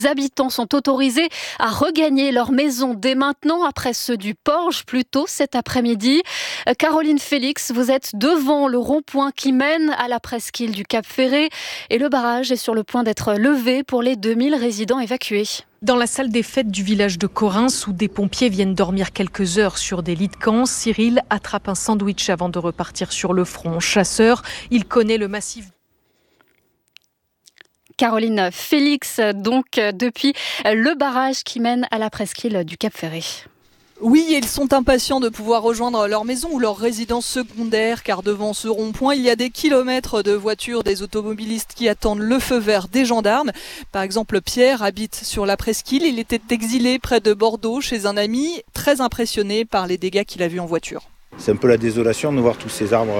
habitants sont autorisés à regagner leur maison dès maintenant, après ceux du Porge plus tôt cet après-midi. Caroline Félix, vous êtes devant le rond-point qui mène à la presqu'île du Cap-Ferret et le barrage est sur le point d'être levé pour les 2000 résidents évacués. Dans la salle des fêtes du village de Correns, où des pompiers viennent dormir quelques heures sur des lits de camp, Cyril attrape un sandwich avant de repartir sur le front. Chasseur, il connaît le massif. Caroline Félix, donc depuis le barrage qui mène à la presqu'île du Cap-Ferret. Oui, ils sont impatients de pouvoir rejoindre leur maison ou leur résidence secondaire, car devant ce rond-point, il y a des kilomètres de voitures des automobilistes qui attendent le feu vert des gendarmes. Par exemple, Pierre habite sur la presqu'île. Il était exilé près de Bordeaux chez un ami, très impressionné par les dégâts qu'il a vus en voiture. C'est un peu la désolation de voir tous ces arbres,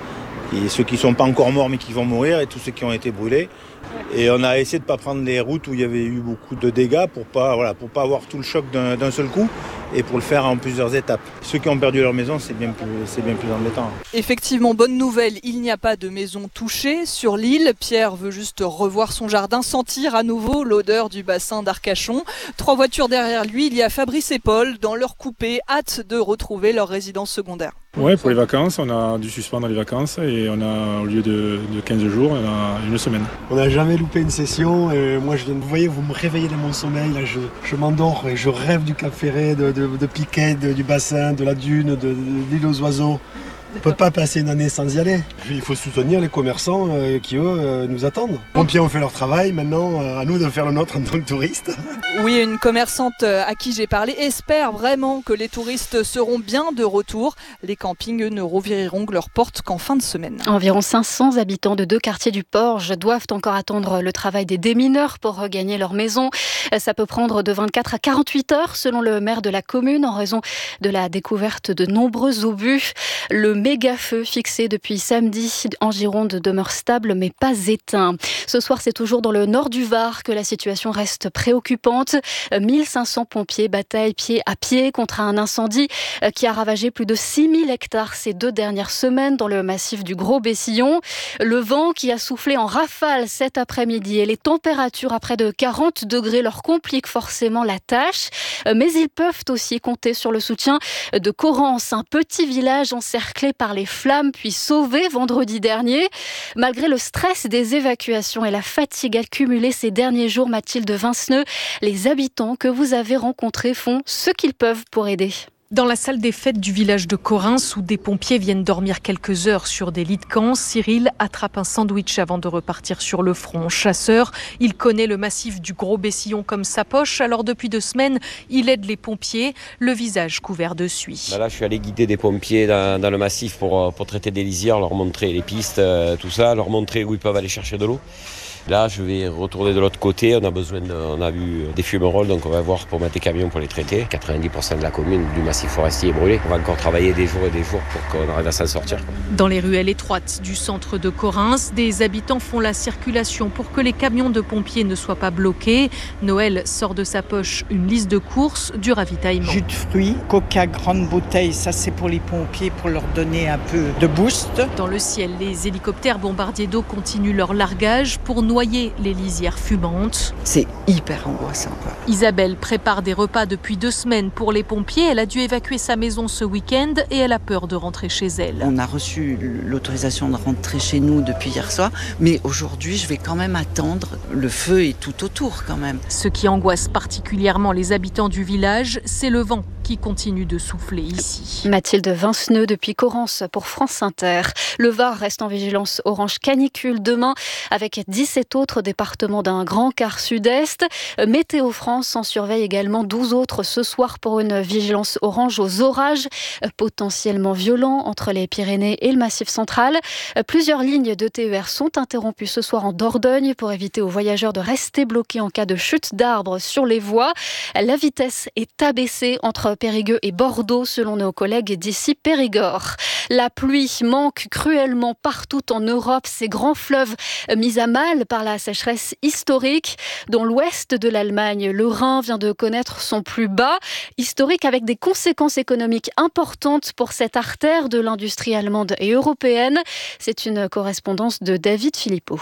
et ceux qui ne sont pas encore morts mais qui vont mourir, et tous ceux qui ont été brûlés. Et on a essayé de ne pas prendre les routes où il y avait eu beaucoup de dégâts pour pas avoir tout le choc d'un seul coup et pour le faire en plusieurs étapes. Ceux qui ont perdu leur maison, c'est bien plus embêtant. Effectivement, bonne nouvelle, il n'y a pas de maison touchée sur l'île. Pierre veut juste revoir son jardin, sentir à nouveau l'odeur du bassin d'Arcachon. 3 voitures derrière lui, il y a Fabrice et Paul dans leur coupé, hâte de retrouver leur résidence secondaire. Ouais, pour les vacances, on a dû suspendre les vacances et on a, au lieu de 15 jours, on a une semaine. On n'a jamais loupé une session et moi vous voyez, vous me réveillez de mon sommeil, là je m'endors et je rêve du Cap-Ferret, de Piquet, du bassin, de la dune, de l'île aux oiseaux. On ne peut pas passer une année sans y aller. Il faut soutenir les commerçants qui, eux, nous attendent. Les pompiers ont fait leur travail, maintenant à nous de faire le nôtre en tant que touristes. Oui, une commerçante à qui j'ai parlé espère vraiment que les touristes seront bien de retour. Les campings, eux, ne rouvriront leurs portes qu'en fin de semaine. Environ 500 habitants de 2 quartiers du Porge doivent encore attendre le travail des démineurs pour regagner leur maison. Ça peut prendre de 24 à 48 heures selon le maire de la commune en raison de la découverte de nombreux obus. Le méga-feu fixé depuis samedi en Gironde demeure stable mais pas éteint. Ce soir, c'est toujours dans le nord du Var que la situation reste préoccupante. 1500 pompiers bataillent pied à pied contre un incendie qui a ravagé plus de 6000 hectares ces 2 dernières semaines dans le massif du Gros-Bessillon. Le vent qui a soufflé en rafale cet après-midi et les températures à près de 40 degrés leur compliquent forcément la tâche. Mais ils peuvent aussi compter sur le soutien de Correns, un petit village encerclé par les flammes puis sauvé vendredi dernier. Malgré le stress des évacuations et la fatigue accumulée ces derniers jours, Mathilde Vinceneux, les habitants que vous avez rencontrés font ce qu'ils peuvent pour aider. Dans la salle des fêtes du village de Correns, où des pompiers viennent dormir quelques heures sur des lits de camp, Cyril attrape un sandwich avant de repartir sur le front. Chasseur, il connaît le massif du Gros-Bessillon comme sa poche. Alors depuis 2 semaines, il aide les pompiers, le visage couvert de suie. Là, je suis allé guider des pompiers dans le massif pour traiter des lisières, leur montrer les pistes, tout ça, leur montrer où ils peuvent aller chercher de l'eau. Là, je vais retourner de l'autre côté. On a vu des fumerolles, donc on va voir pour mettre des camions pour les traiter. 90% de la commune du massif forestier est brûlé. On va encore travailler des jours et des jours pour qu'on arrive à s'en sortir. Dans les ruelles étroites du centre de Correns, des habitants font la circulation pour que les camions de pompiers ne soient pas bloqués. Noël sort de sa poche une liste de courses, du ravitaillement. Jus de fruits, coca grande bouteille, ça c'est pour les pompiers pour leur donner un peu de boost. Dans le ciel, les hélicoptères bombardiers d'eau continuent leur largage pour noyer les lisières fumantes. C'est hyper angoissant, quoi. Isabelle prépare des repas depuis 2 semaines pour les pompiers. Elle a dû évacuer sa maison ce week-end et elle a peur de rentrer chez elle. On a reçu l'autorisation de rentrer chez nous depuis hier soir, mais aujourd'hui je vais quand même attendre. Le feu est tout autour quand même. Ce qui angoisse particulièrement les habitants du village, c'est le vent qui continue de souffler ici. Mathilde Vinceneux depuis Correns pour France Inter. Le Var reste en vigilance orange canicule demain avec 17 autres départements d'un grand quart sud-est. Météo France en surveille également 12 autres ce soir pour une vigilance orange aux orages potentiellement violents entre les Pyrénées et le Massif central. Plusieurs lignes de TER sont interrompues ce soir en Dordogne pour éviter aux voyageurs de rester bloqués en cas de chute d'arbres sur les voies. La vitesse est abaissée entre Périgueux et Bordeaux selon nos collègues d'ici Périgord. La pluie manque cruellement partout en Europe. Ces grands fleuves mis à mal par la sécheresse historique. Dans l'ouest de l'Allemagne, le Rhin vient de connaître son plus bas historique avec des conséquences économiques importantes pour cette artère de l'industrie allemande et européenne. C'est une correspondance de David Philippot.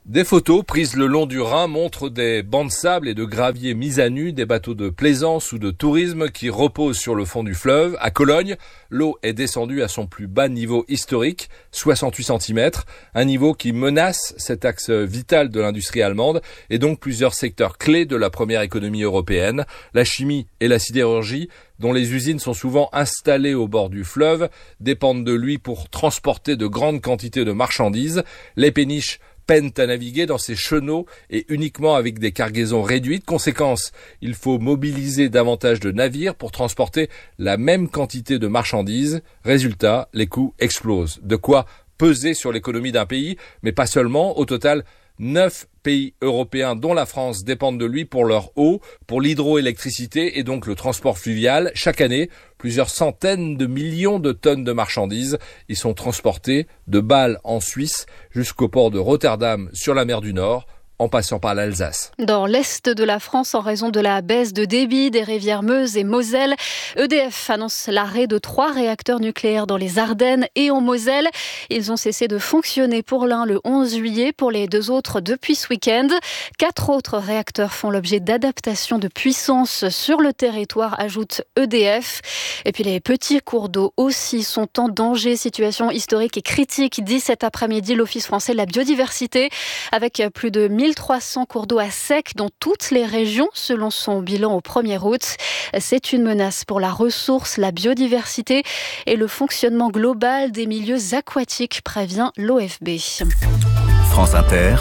Des photos prises le long du Rhin montrent des bancs de sable et de gravier mis à nu, des bateaux de plaisance ou de tourisme qui reposent sur le fond du fleuve. À Cologne, l'eau est descendue à son plus bas niveau historique, 68 cm, un niveau qui menace cet axe vital de l'industrie allemande et donc plusieurs secteurs clés de la première économie européenne, la chimie et la sidérurgie, dont les usines sont souvent installées au bord du fleuve, dépendent de lui pour transporter de grandes quantités de marchandises. Les péniches peinent à naviguer dans ces chenaux et uniquement avec des cargaisons réduites. Conséquence, il faut mobiliser davantage de navires pour transporter la même quantité de marchandises. Résultat, les coûts explosent. De quoi peser sur l'économie d'un pays, mais pas seulement. Au total, 9 pays européens, dont la France, dépendent de lui pour leur eau, pour l'hydroélectricité et donc le transport fluvial. Chaque année, plusieurs centaines de millions de tonnes de marchandises y sont transportées de Bâle en Suisse jusqu'au port de Rotterdam sur la mer du Nord, en passant par l'Alsace. Dans l'est de la France, en raison de la baisse de débit des rivières Meuse et Moselle, EDF annonce l'arrêt de 3 réacteurs nucléaires dans les Ardennes et en Moselle. Ils ont cessé de fonctionner pour l'un le 11 juillet, pour les 2 autres depuis ce week-end. 4 autres réacteurs font l'objet d'adaptations de puissance sur le territoire, ajoute EDF. Et puis les petits cours d'eau aussi sont en danger. Situation historique et critique, dit cet après-midi l'Office français de la biodiversité, avec plus de 1300 cours d'eau à sec dans toutes les régions, selon son bilan au 1er août. C'est une menace pour la ressource, la biodiversité et le fonctionnement global des milieux aquatiques, prévient l'OFB. France Inter,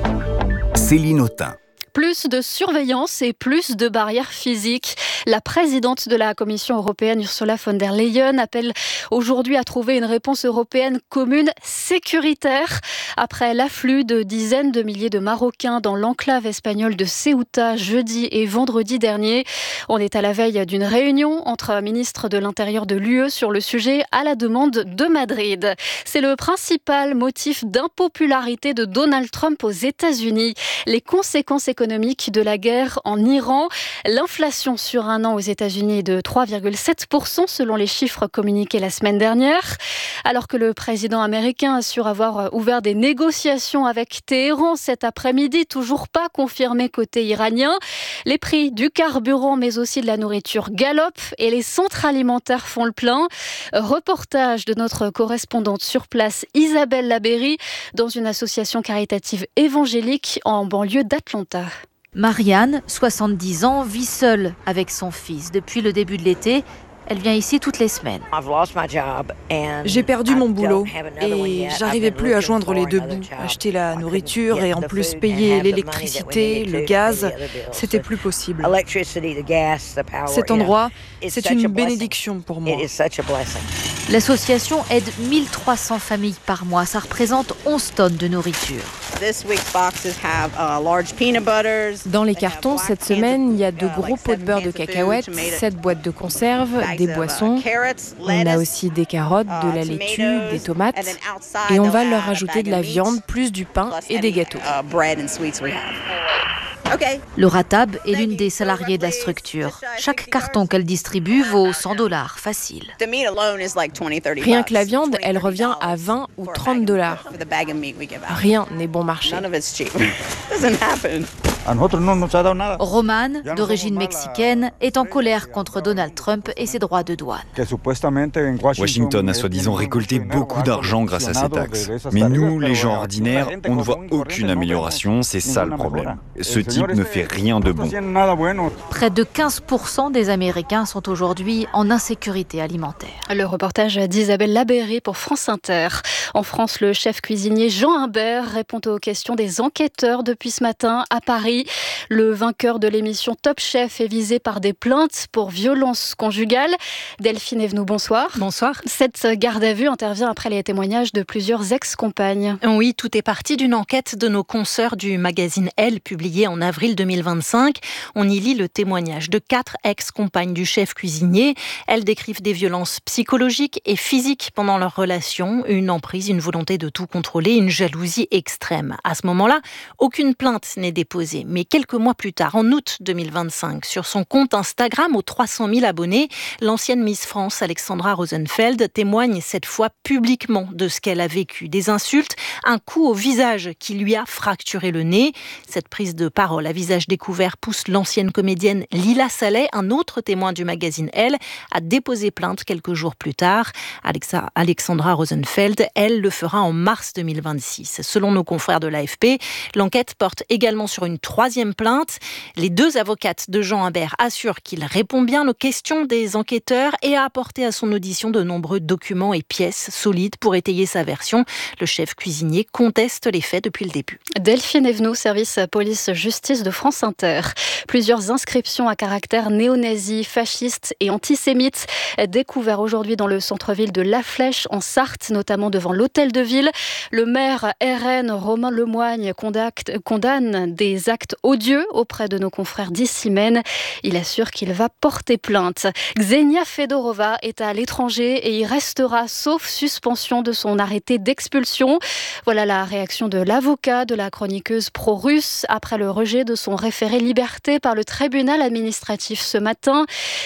Céline Autain. Plus de surveillance et plus de barrières physiques. La présidente de la Commission européenne, Ursula von der Leyen, appelle aujourd'hui à trouver une réponse européenne commune sécuritaire. Après l'afflux de dizaines de milliers de Marocains dans l'enclave espagnole de Ceuta jeudi et vendredi dernier, on est à la veille d'une réunion entre ministres de l'Intérieur de l'UE sur le sujet à la demande de Madrid. C'est le principal motif d'impopularité de Donald Trump aux États-Unis. Les conséquences économique de la guerre en Iran. L'inflation sur un an aux États-Unis est de 3,7% selon les chiffres communiqués la semaine dernière. Alors que le président américain assure avoir ouvert des négociations avec Téhéran cet après-midi, toujours pas confirmé côté iranien. Les prix du carburant mais aussi de la nourriture galopent et les centres alimentaires font le plein. Reportage de notre correspondante sur place Isabelle Labéry dans une association caritative évangélique en banlieue d'Atlanta. Marianne, 70 ans, vit seule avec son fils. Depuis le début de l'été, elle vient ici toutes les semaines. J'ai perdu mon boulot et j'arrivais plus à joindre les deux bouts. Acheter la nourriture et en plus payer l'électricité, le gaz, c'était plus possible. Cet endroit, c'est une bénédiction pour moi. L'association aide 1300 familles par mois. Ça représente 11 tonnes de nourriture. Dans les cartons, cette semaine, il y a de gros pots de beurre de cacahuètes, 7 boîtes de conserve, des boissons. On a aussi des carottes, de la laitue, des tomates. Et on va leur ajouter de la viande, plus du pain et des gâteaux. Laura Tab est l'une des salariées de la structure. Chaque carton qu'elle distribue vaut $100 facile. Rien que la viande, elle revient à 20 ou $30. Rien n'est bon marché. Roman, d'origine mexicaine, est en colère contre Donald Trump et ses droits de douane. Washington a soi-disant récolté beaucoup d'argent grâce à ces taxes. Mais nous, les gens ordinaires, on ne voit aucune amélioration, c'est ça le problème. Ce type ne fait rien de bon. Près de 15% des Américains sont aujourd'hui en insécurité alimentaire. Le reportage d'Isabelle Labéry pour France Inter. En France, le chef cuisinier Jean Humbert répond aux questions des enquêteurs depuis ce matin à Paris. Le vainqueur de l'émission Top Chef est visé par des plaintes pour violences conjugales. Delphine Evenou, bonsoir. Bonsoir. Cette garde à vue intervient après les témoignages de plusieurs ex-compagnes. Oui, tout est parti d'une enquête de nos consoeurs du magazine Elle, publiée en avril 2025. On y lit le témoignage de 4 ex-compagnes du chef cuisinier. Elles décrivent des violences psychologiques et physiques pendant leur relation, une emprise, une volonté de tout contrôler, une jalousie extrême. À ce moment-là, aucune plainte n'est déposée. dévoilé. Mais quelques mois plus tard, en août 2025, sur son compte Instagram aux 300 000 abonnés, l'ancienne Miss France Alexandra Rosenfeld témoigne cette fois publiquement de ce qu'elle a vécu. Des insultes, un coup au visage qui lui a fracturé le nez. Cette prise de parole à visage découvert pousse l'ancienne comédienne Lila Salet, un autre témoin du magazine Elle, à déposer plainte quelques jours plus tard. Alexandra Rosenfeld, elle, le fera en mars 2026. Selon nos confrères de l'AFP, l'enquête porte également sur une troisième plainte. Les deux avocates de Jean Imbert assurent qu'il répond bien aux questions des enquêteurs et a apporté à son audition de nombreux documents et pièces solides pour étayer sa version. Le chef cuisinier conteste les faits depuis le début. Delphine Evenot, service police-justice de France Inter. Plusieurs inscriptions à caractère néo-nazi, fasciste et antisémite découvertes aujourd'hui dans le centre-ville de La Flèche en Sarthe, notamment devant l'hôtel de ville. Le maire RN Romain Lemoigne condamne des actes odieux auprès de nos confrères d'Issimène. Il assure qu'il va porter plainte. Ksenia Fedorova est à l'étranger et y restera sauf suspension de son arrêté d'expulsion. Voilà la réaction de l'avocat de la chroniqueuse pro-russe après le rejet de son référé liberté par le tribunal administratif ce matin.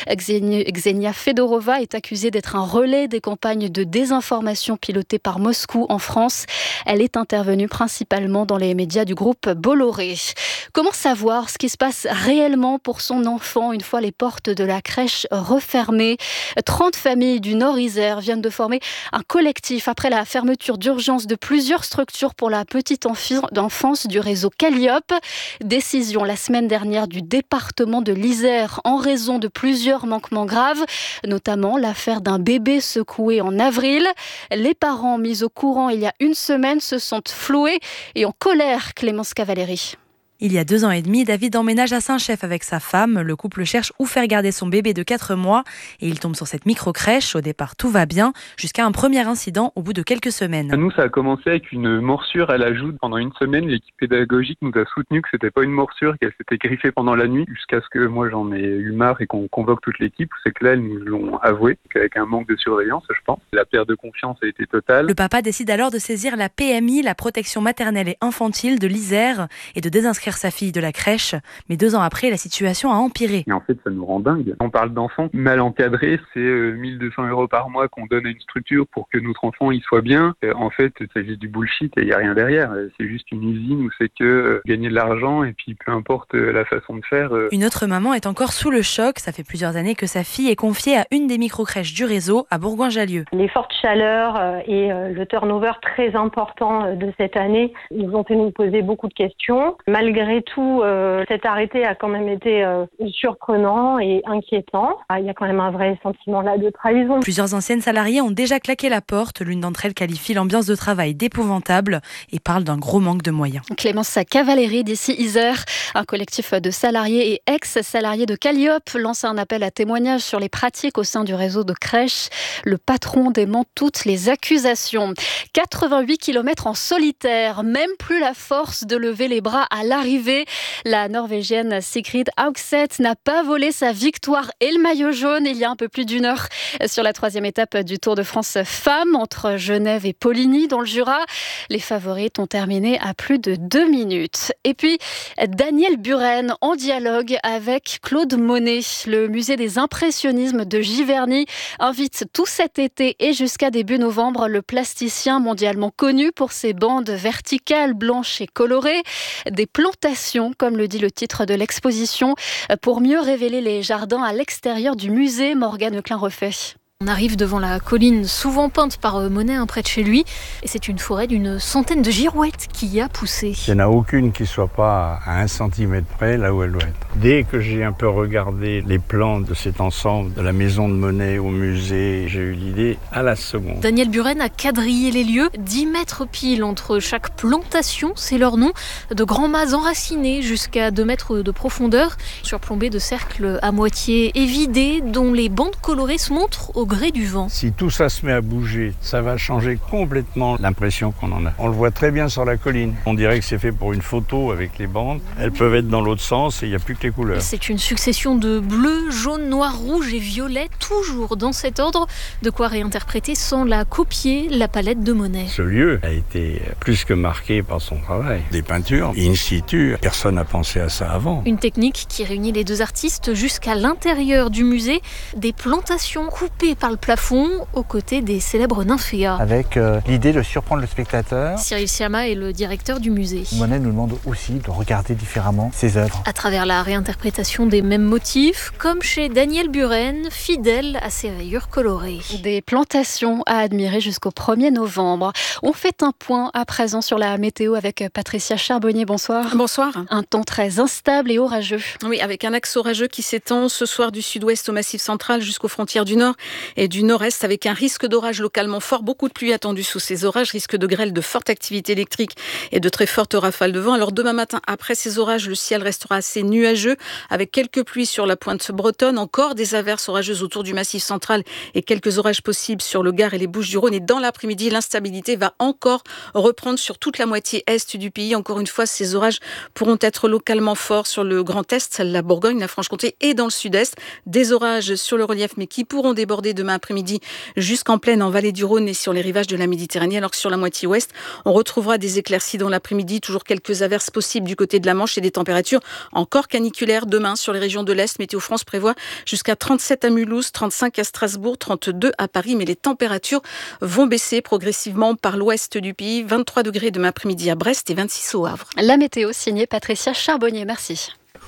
Ksenia Fedorova est accusée d'être un relais des campagnes de désinformation pilotées par Moscou en France. Elle est intervenue principalement dans les médias du groupe Bolloré. Comment savoir ce qui se passe réellement pour son enfant une fois les portes de la crèche refermées ? 30 familles du Nord-Isère viennent de former un collectif après la fermeture d'urgence de plusieurs structures pour la petite enfance du réseau Calliope. Décision la semaine dernière du département de l'Isère en raison de plusieurs manquements graves, notamment l'affaire d'un bébé secoué en avril. Les parents mis au courant il y a une semaine se sentent floués et en colère, Clémence Cavalieri. Il y a 2 ans et demi, David emménage à Saint-Chef avec sa femme. Le couple cherche où faire garder son bébé de 4 mois et il tombe sur cette micro-crèche. Au départ, tout va bien, jusqu'à un premier incident au bout de quelques semaines. Nous, ça a commencé avec une morsure à la joue. Pendant une semaine, l'équipe pédagogique nous a soutenu que c'était pas une morsure, qu'elle s'était griffée pendant la nuit, jusqu'à ce que moi j'en ai eu marre et qu'on convoque toute l'équipe. C'est que là, elles nous l'ont avoué, qu'avec un manque de surveillance, je pense. La perte de confiance a été totale. Le papa décide alors de saisir la PMI, la protection maternelle et infantile de l'Isère, et de désinscrire sa fille de la crèche. Mais 2 ans après, la situation a empiré. Et en fait, ça nous rend dingue. On parle d'enfants mal encadrés. C'est 1 200 € par mois qu'on donne à une structure pour que notre enfant y soit bien. En fait, c'est juste du bullshit et il n'y a rien derrière. C'est juste une usine où c'est que gagner de l'argent et puis peu importe la façon de faire. Une autre maman est encore sous le choc. Ça fait plusieurs années que sa fille est confiée à une des micro-crèches du réseau à Bourgoin-Jallieu. Les fortes chaleurs et le turnover très important de cette année, ils ont fait nous poser beaucoup de questions. Malgré tout, cet arrêté a quand même été surprenant et inquiétant. Il y a quand même un vrai sentiment là de trahison. Plusieurs anciennes salariées ont déjà claqué la porte. L'une d'entre elles qualifie l'ambiance de travail d'épouvantable et parle d'un gros manque de moyens. Clémence Cavalieri d'ici Isère, un collectif de salariés et ex-salariés de Calliope lance un appel à témoignage sur les pratiques au sein du réseau de crèches. Le patron dément toutes les accusations. 88 km en solitaire, même plus la force de lever les bras à l'arrivée. La Norvégienne Sigrid Auxeth n'a pas volé sa victoire et le maillot jaune il y a un peu plus d'1 heure sur la 3e étape du Tour de France Femmes entre Genève et Poligny dans le Jura. Les favorites ont terminé à plus de 2 minutes. Et puis, Daniel Buren en dialogue avec Claude Monet. Le musée des impressionnismes de Giverny invite tout cet été et jusqu'à début novembre le plasticien mondialement connu pour ses bandes verticales blanches et colorées. Des plantations, comme le dit le titre de l'exposition, pour mieux révéler les jardins à l'extérieur du musée. Morgane Klein-Refait. On arrive devant la colline souvent peinte par Monet près de chez lui et c'est une forêt d'une centaine de girouettes qui y a poussé. Il n'y en a aucune qui ne soit pas à 1 centimètre près là où elle doit être. Dès que j'ai un peu regardé les plans de cet ensemble, de la maison de Monet au musée, j'ai eu l'idée à la seconde. Daniel Buren a quadrillé les lieux, 10 mètres pile entre chaque plantation, c'est leur nom, de grands mâts enracinés jusqu'à 2 mètres de profondeur, surplombés de cercles à moitié évidés dont les bandes colorées se montrent au gré du vent. Si tout ça se met à bouger, ça va changer complètement l'impression qu'on en a. On le voit très bien sur la colline. On dirait que c'est fait pour une photo avec les bandes. Elles peuvent être dans l'autre sens et il n'y a plus que les couleurs. C'est une succession de bleu, jaune, noir, rouge et violet, toujours dans cet ordre. De quoi réinterpréter sans la copier, la palette de Monet. Ce lieu a été plus que marqué par son travail. Des peintures in situ, personne n'a pensé à ça avant. Une technique qui réunit les deux artistes jusqu'à l'intérieur du musée. Des plantations coupées par le plafond aux côtés des célèbres nymphéas. Avec l'idée de surprendre le spectateur. Cyril Siama est le directeur du musée. Monet nous demande aussi de regarder différemment ses œuvres. À travers la réinterprétation des mêmes motifs, comme chez Daniel Buren, fidèle à ses rayures colorées. Des plantations à admirer jusqu'au 1er novembre. On fait un point à présent sur la météo avec Patricia Charbonnier. Bonsoir. Bonsoir. Un temps très instable et orageux. Oui, avec un axe orageux qui s'étend ce soir du sud-ouest au Massif central jusqu'aux frontières du nord et du nord-est, avec un risque d'orage localement fort. Beaucoup de pluie attendue sous ces orages, risque de grêle, de forte activité électrique et de très fortes rafales de vent. Alors demain matin, après ces orages, le ciel restera assez nuageux avec quelques pluies sur la pointe bretonne, encore des averses orageuses autour du Massif central et quelques orages possibles sur le Gard et les Bouches-du-Rhône. Et dans l'après-midi, l'instabilité va encore reprendre sur toute la moitié est du pays. Encore une fois, ces orages pourront être localement forts sur le Grand Est, la Bourgogne, la Franche-Comté et dans le sud-est. Des orages sur le relief, mais qui pourront déborder demain après-midi jusqu'en plaine en vallée du Rhône et sur les rivages de la Méditerranée. Alors que sur la moitié ouest, on retrouvera des éclaircies dans l'après-midi, toujours quelques averses possibles du côté de la Manche et des températures encore caniculaires demain sur les régions de l'Est. Météo France prévoit jusqu'à 37 à Mulhouse, 35 à Strasbourg, 32 à Paris, mais les températures vont baisser progressivement par l'ouest du pays. 23 degrés demain après-midi à Brest et 26 au Havre. La météo signée Patricia Charbonnier. Merci.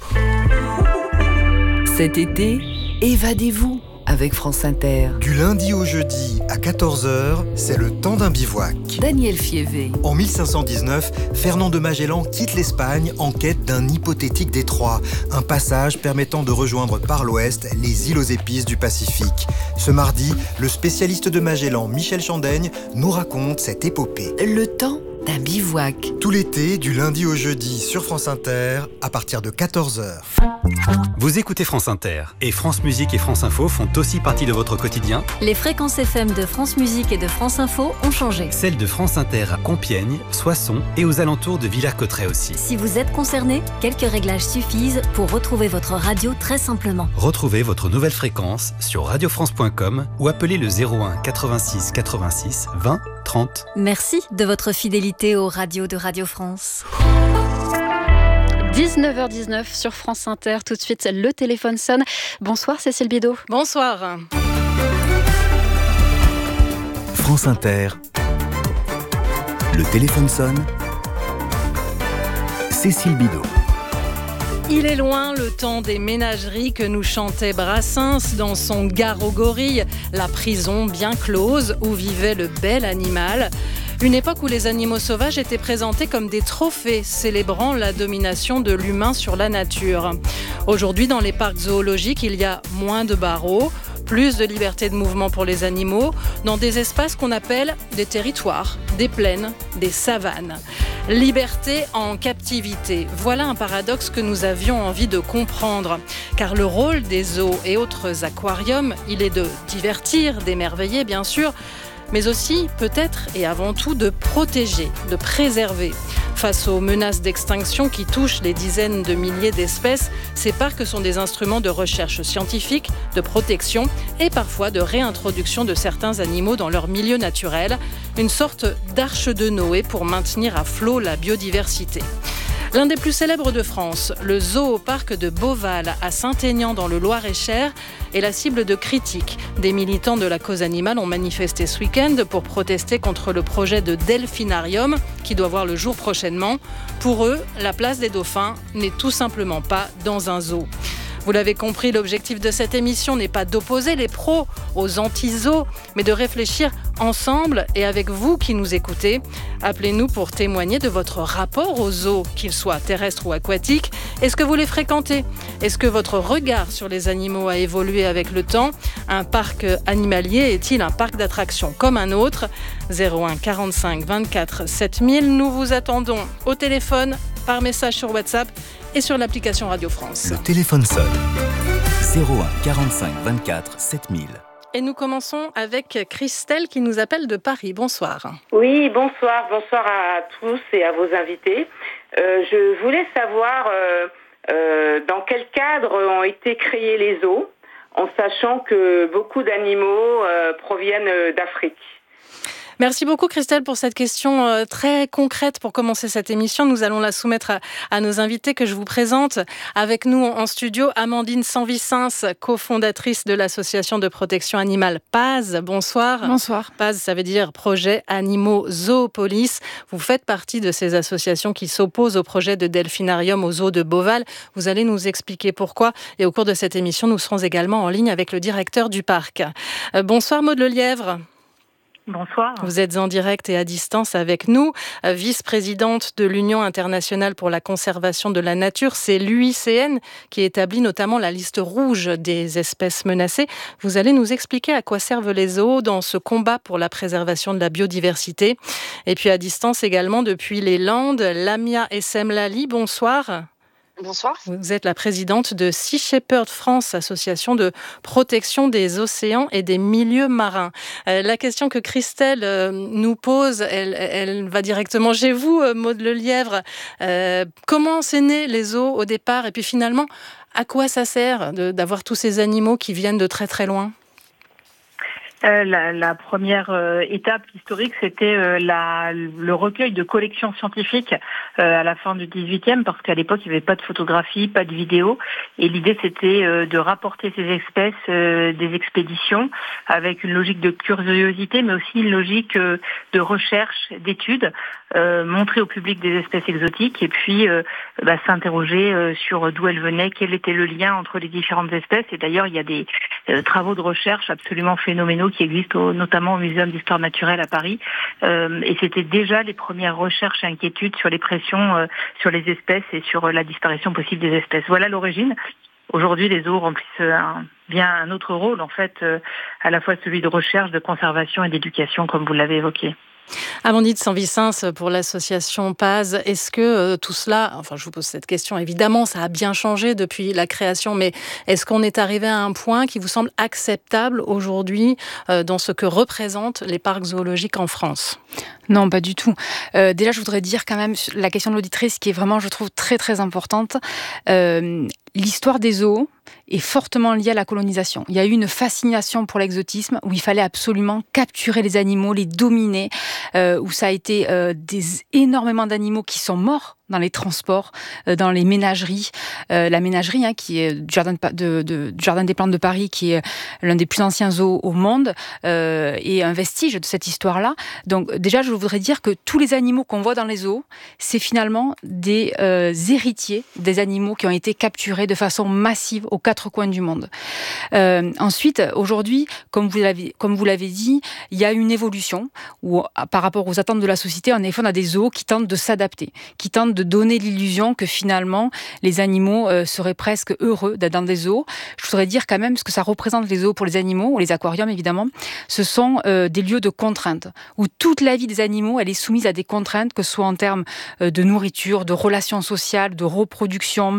Cet été, évadez-vous avec France Inter. Du lundi au jeudi à 14h, c'est le temps d'un bivouac. Daniel Fievé. En 1519, Fernand de Magellan quitte l'Espagne en quête d'un hypothétique détroit, un passage permettant de rejoindre par l'ouest les îles aux épices du Pacifique. Ce mardi, le spécialiste de Magellan, Michel Chandaigne, nous raconte cette épopée. Le temps d'un bivouac. Tout l'été, du lundi au jeudi sur France Inter, à partir de 14h. Vous écoutez France Inter et France Musique et France Info font aussi partie de votre quotidien. Les fréquences FM de France Musique et de France Info ont changé. Celles de France Inter à Compiègne, Soissons et aux alentours de Villers-Cotterêts aussi. Si vous êtes concerné, quelques réglages suffisent pour retrouver votre radio très simplement. Retrouvez votre nouvelle fréquence sur radiofrance.com ou appelez le 01 86 86 20 30. Merci de votre fidélité aux radios de Radio France. 19h19 sur France Inter. Tout de suite, le téléphone sonne. Bonsoir Cécile Bidot. Bonsoir. France Inter. Le téléphone sonne. Cécile Bidot. Il est loin le temps des ménageries que nous chantait Brassens dans son Gare aux gorilles, la prison bien close où vivait le bel animal. Une époque où les animaux sauvages étaient présentés comme des trophées, célébrant la domination de l'humain sur la nature. Aujourd'hui, dans les parcs zoologiques, il y a moins de barreaux, plus de liberté de mouvement pour les animaux, dans des espaces qu'on appelle des territoires, des plaines, des savanes. Liberté en captivité. Voilà un paradoxe que nous avions envie de comprendre. Car le rôle des zoos et autres aquariums, il est de divertir, d'émerveiller bien sûr, mais aussi peut-être et avant tout de protéger, de préserver. Face aux menaces d'extinction qui touchent les dizaines de milliers d'espèces, ces parcs sont des instruments de recherche scientifique, de protection et parfois de réintroduction de certains animaux dans leur milieu naturel, une sorte d'arche de Noé pour maintenir à flot la biodiversité. L'un des plus célèbres de France, le zoo-parc de Beauval à Saint-Aignan dans le Loir-et-Cher, est la cible de critiques. Des militants de la cause animale ont manifesté ce week-end pour protester contre le projet de delphinarium qui doit voir le jour prochainement. Pour eux, la place des dauphins n'est tout simplement pas dans un zoo. Vous l'avez compris, l'objectif de cette émission n'est pas d'opposer les pros aux anti-zoos, mais de réfléchir ensemble et avec vous qui nous écoutez. Appelez-nous pour témoigner de votre rapport aux zoos, qu'ils soient terrestres ou aquatiques. Est-ce que vous les fréquentez ? Est-ce que votre regard sur les animaux a évolué avec le temps ? Un parc animalier est-il un parc d'attractions comme un autre ? 01 45 24 7000, nous vous attendons au téléphone, par message sur WhatsApp et sur l'application Radio France. Le téléphone sonne. 01 45 24 7000. Et nous commençons avec Christelle qui nous appelle de Paris. Bonsoir. Oui, bonsoir. Bonsoir à tous et à vos invités. Je voulais savoir dans quel cadre ont été créés les zoos, en sachant que beaucoup d'animaux proviennent d'Afrique. Merci beaucoup Christelle pour cette question très concrète pour commencer cette émission. Nous allons la soumettre à nos invités que je vous présente. Avec nous en studio, Amandine Sanvicens, cofondatrice de l'association de protection animale PAZ. Bonsoir. Bonsoir. PAZ, ça veut dire Projet Animaux Zoopolis. Vous faites partie de ces associations qui s'opposent au projet de delphinarium au zoo de Beauval. Vous allez nous expliquer pourquoi. Et au cours de cette émission, nous serons également en ligne avec le directeur du parc. Bonsoir Maud Lelièvre. Bonsoir. Vous êtes en direct et à distance avec nous, vice-présidente de l'Union internationale pour la conservation de la nature. C'est l'UICN qui établit notamment la liste rouge des espèces menacées. Vous allez nous expliquer à quoi servent les zoos dans ce combat pour la préservation de la biodiversité. Et puis à distance également depuis les Landes, Lamia Essemlali, bonsoir. Bonsoir. Vous êtes la présidente de Sea Shepherd France, association de protection des océans et des milieux marins. La question que Christelle nous pose, elle va directement chez vous, Maud Lelièvre. Comment c'est né les zoos au départ et puis finalement, à quoi ça sert d'avoir tous ces animaux qui viennent de très très loin ? La première étape historique, c'était le recueil de collections scientifiques à la fin du 18e, parce qu'à l'époque, il n'y avait pas de photographie, pas de vidéo. Et l'idée, c'était de rapporter ces espèces des expéditions avec une logique de curiosité, mais aussi une logique de recherche, d'études, montrer au public des espèces exotiques et puis s'interroger sur d'où elles venaient, quel était le lien entre les différentes espèces. Et d'ailleurs, il y a des travaux de recherche absolument phénoménaux qui existent notamment au Muséum d'histoire naturelle à Paris. Et c'était déjà les premières recherches et inquiétudes sur les pressions sur les espèces et sur la disparition possible des espèces. Voilà l'origine. Aujourd'hui, les zoos remplissent bien un autre rôle, en fait, à la fois celui de recherche, de conservation et d'éducation, comme vous l'avez évoqué. Amandine Sanvicens pour l'association PAZ, est-ce que tout cela, enfin je vous pose cette question, évidemment ça a bien changé depuis la création, mais est-ce qu'on est arrivé à un point qui vous semble acceptable aujourd'hui dans ce que représentent les parcs zoologiques en France ? Non, pas du tout. Déjà, je voudrais dire quand même la question de l'auditrice qui est vraiment, je trouve, très très importante. L'histoire des zoos est fortement liée à la colonisation. Il y a eu une fascination pour l'exotisme où il fallait absolument capturer les animaux, les dominer, où ça a été énormément d'animaux qui sont morts dans les transports, dans les ménageries. La ménagerie, qui est du Jardin des Plantes de Paris, qui est l'un des plus anciens zoos au monde, est un vestige de cette histoire-là. Donc déjà, je voudrais dire que tous les animaux qu'on voit dans les zoos, c'est finalement des héritiers des animaux qui ont été capturés de façon massive aux quatre coins du monde. Ensuite, aujourd'hui, comme vous l'avez dit, il y a une évolution où, par rapport aux attentes de la société, en effet, on a des zoos qui tentent de s'adapter, qui tentent de donner l'illusion que finalement, les animaux seraient presque heureux d'être dans des zoos. Je voudrais dire quand même ce que ça représente les zoos pour les animaux, ou les aquariums évidemment. Ce sont des lieux de contraintes, où toute la vie des animaux, elle est soumise à des contraintes, que ce soit en termes de nourriture, de relations sociales, de reproduction,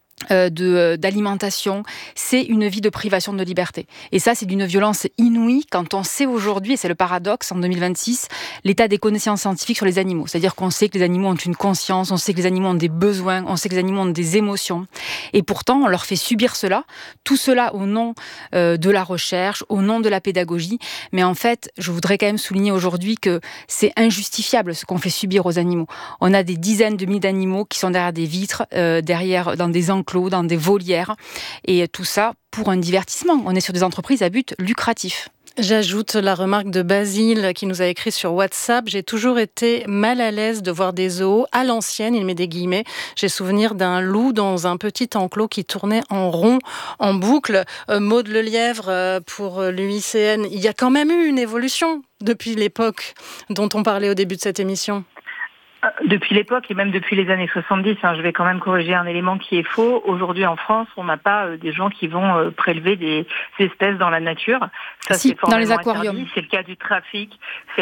d'alimentation. C'est une vie de privation de liberté. Et ça, c'est d'une violence inouïe quand on sait aujourd'hui, et c'est le paradoxe en 2026, l'état des connaissances scientifiques sur les animaux. C'est-à-dire qu'on sait que les animaux ont une conscience, on sait que les animaux ont des besoins, on sait que les animaux ont des émotions. Et pourtant, on leur fait subir cela, tout cela au nom de la recherche, au nom de la pédagogie. Mais en fait, je voudrais quand même souligner aujourd'hui que c'est injustifiable ce qu'on fait subir aux animaux. On a des dizaines de milliers d'animaux qui sont derrière des vitres, dans des enclos, dans des volières, et tout ça pour un divertissement. On est sur des entreprises à but lucratif. J'ajoute la remarque de Basile qui nous a écrit sur WhatsApp. J'ai toujours été mal à l'aise de voir des zoos à l'ancienne, il met des guillemets. J'ai souvenir d'un loup dans un petit enclos qui tournait en rond, en boucle. Maud Lelièvre pour l'UICN. Il y a quand même eu une évolution depuis l'époque dont on parlait au début de cette émission. Depuis l'époque et même depuis les années 70, je vais quand même corriger un élément qui est faux. Aujourd'hui en France, on n'a pas des gens qui vont prélever des espèces dans la nature. Ça, c'est dans les aquariums. Interdit. C'est le cas du trafic, c'est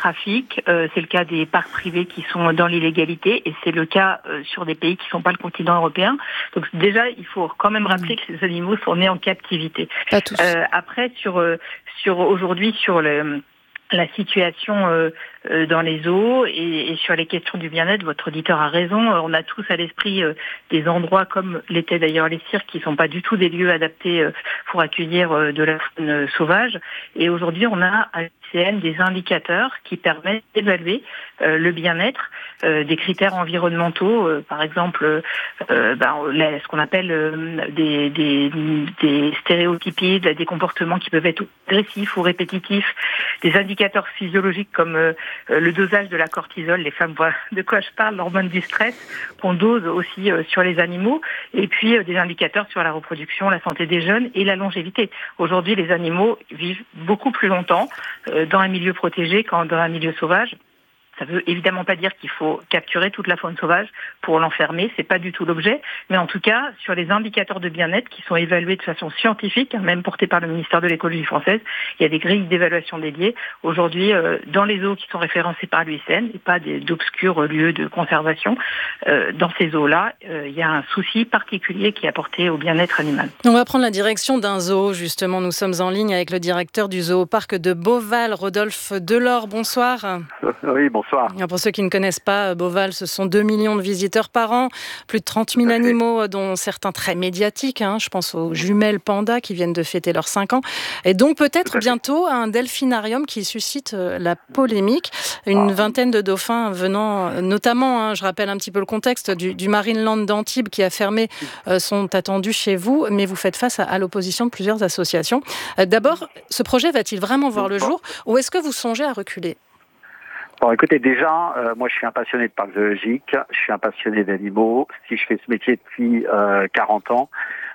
le cas des parcs privés qui sont dans l'illégalité et c'est le cas sur des pays qui ne sont pas le continent européen. Donc déjà, il faut quand même rappeler que ces animaux sont nés en captivité. Pas tous. Après, sur aujourd'hui, sur la situation dans les zoos et sur les questions du bien-être, votre auditeur a raison. On a tous à l'esprit des endroits comme l'étaient d'ailleurs les cirques qui ne sont pas du tout des lieux adaptés pour accueillir de la faune sauvage. Et aujourd'hui, on a à l'ICN des indicateurs qui permettent d'évaluer le bien-être, des critères environnementaux, par exemple ce qu'on appelle des stéréotypies, des comportements qui peuvent être agressifs ou répétitifs, des indicateurs physiologiques comme le dosage de la cortisol, les femmes voient de quoi je parle, l'hormone du stress, qu'on dose aussi sur les animaux, et puis des indicateurs sur la reproduction, la santé des jeunes et la longévité. Aujourd'hui, les animaux vivent beaucoup plus longtemps dans un milieu protégé qu'dans un milieu sauvage. Ça veut évidemment pas dire qu'il faut capturer toute la faune sauvage pour l'enfermer, c'est pas du tout l'objet, mais en tout cas, sur les indicateurs de bien-être qui sont évalués de façon scientifique, même portés par le ministère de l'écologie française, il y a des grilles d'évaluation dédiées. Aujourd'hui, dans les eaux qui sont référencées par l'UICN, et pas d'obscurs lieux de conservation, dans ces eaux-là, il y a un souci particulier qui est apporté au bien-être animal. On va prendre la direction d'un zoo, justement. Nous sommes en ligne avec le directeur du zooparc de Beauval, Rodolphe Delors. Bonsoir. Oui, bonsoir. Pour ceux qui ne connaissent pas Beauval, ce sont 2 millions de visiteurs par an, plus de 30 000 animaux, dont certains très médiatiques. Je pense aux jumelles pandas qui viennent de fêter leurs 5 ans. Et donc peut-être bientôt un delphinarium qui suscite la polémique. Une vingtaine de dauphins venant notamment, je rappelle un petit peu le contexte, du Marineland d'Antibes qui a fermé, sont attendus chez vous, mais vous faites face à l'opposition de plusieurs associations. D'abord, ce projet va-t-il vraiment voir le jour ou est-ce que vous songez à reculer ? Bon, écoutez, déjà, moi je suis un passionné de parcs zoologiques, je suis un passionné d'animaux. Si je fais ce métier depuis 40 ans,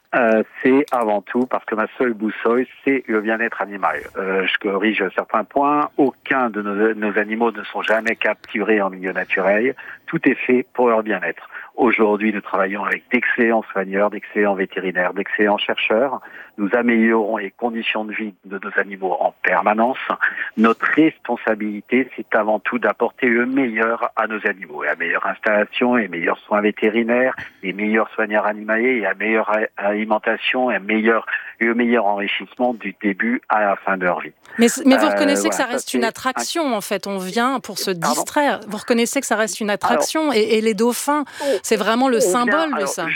c'est avant tout parce que ma seule boussole, c'est le bien-être animal. Je corrige certains points. Aucun de nos animaux ne sont jamais capturés en milieu naturel. Tout est fait pour leur bien-être. Aujourd'hui, nous travaillons avec d'excellents soigneurs, d'excellents vétérinaires, d'excellents chercheurs. Nous améliorons les conditions de vie de nos animaux en permanence. Notre responsabilité, c'est avant tout d'apporter le meilleur à nos animaux. La meilleure installation, les meilleurs soins vétérinaires, les meilleurs soigneurs animaliers, la meilleure alimentation, le meilleur enrichissement du début à la fin de leur vie. Mais vous reconnaissez que ça reste une attraction, en fait. On vient pour se distraire. Vous reconnaissez que ça reste une attraction et les dauphins, c'est vraiment le symbole de ça.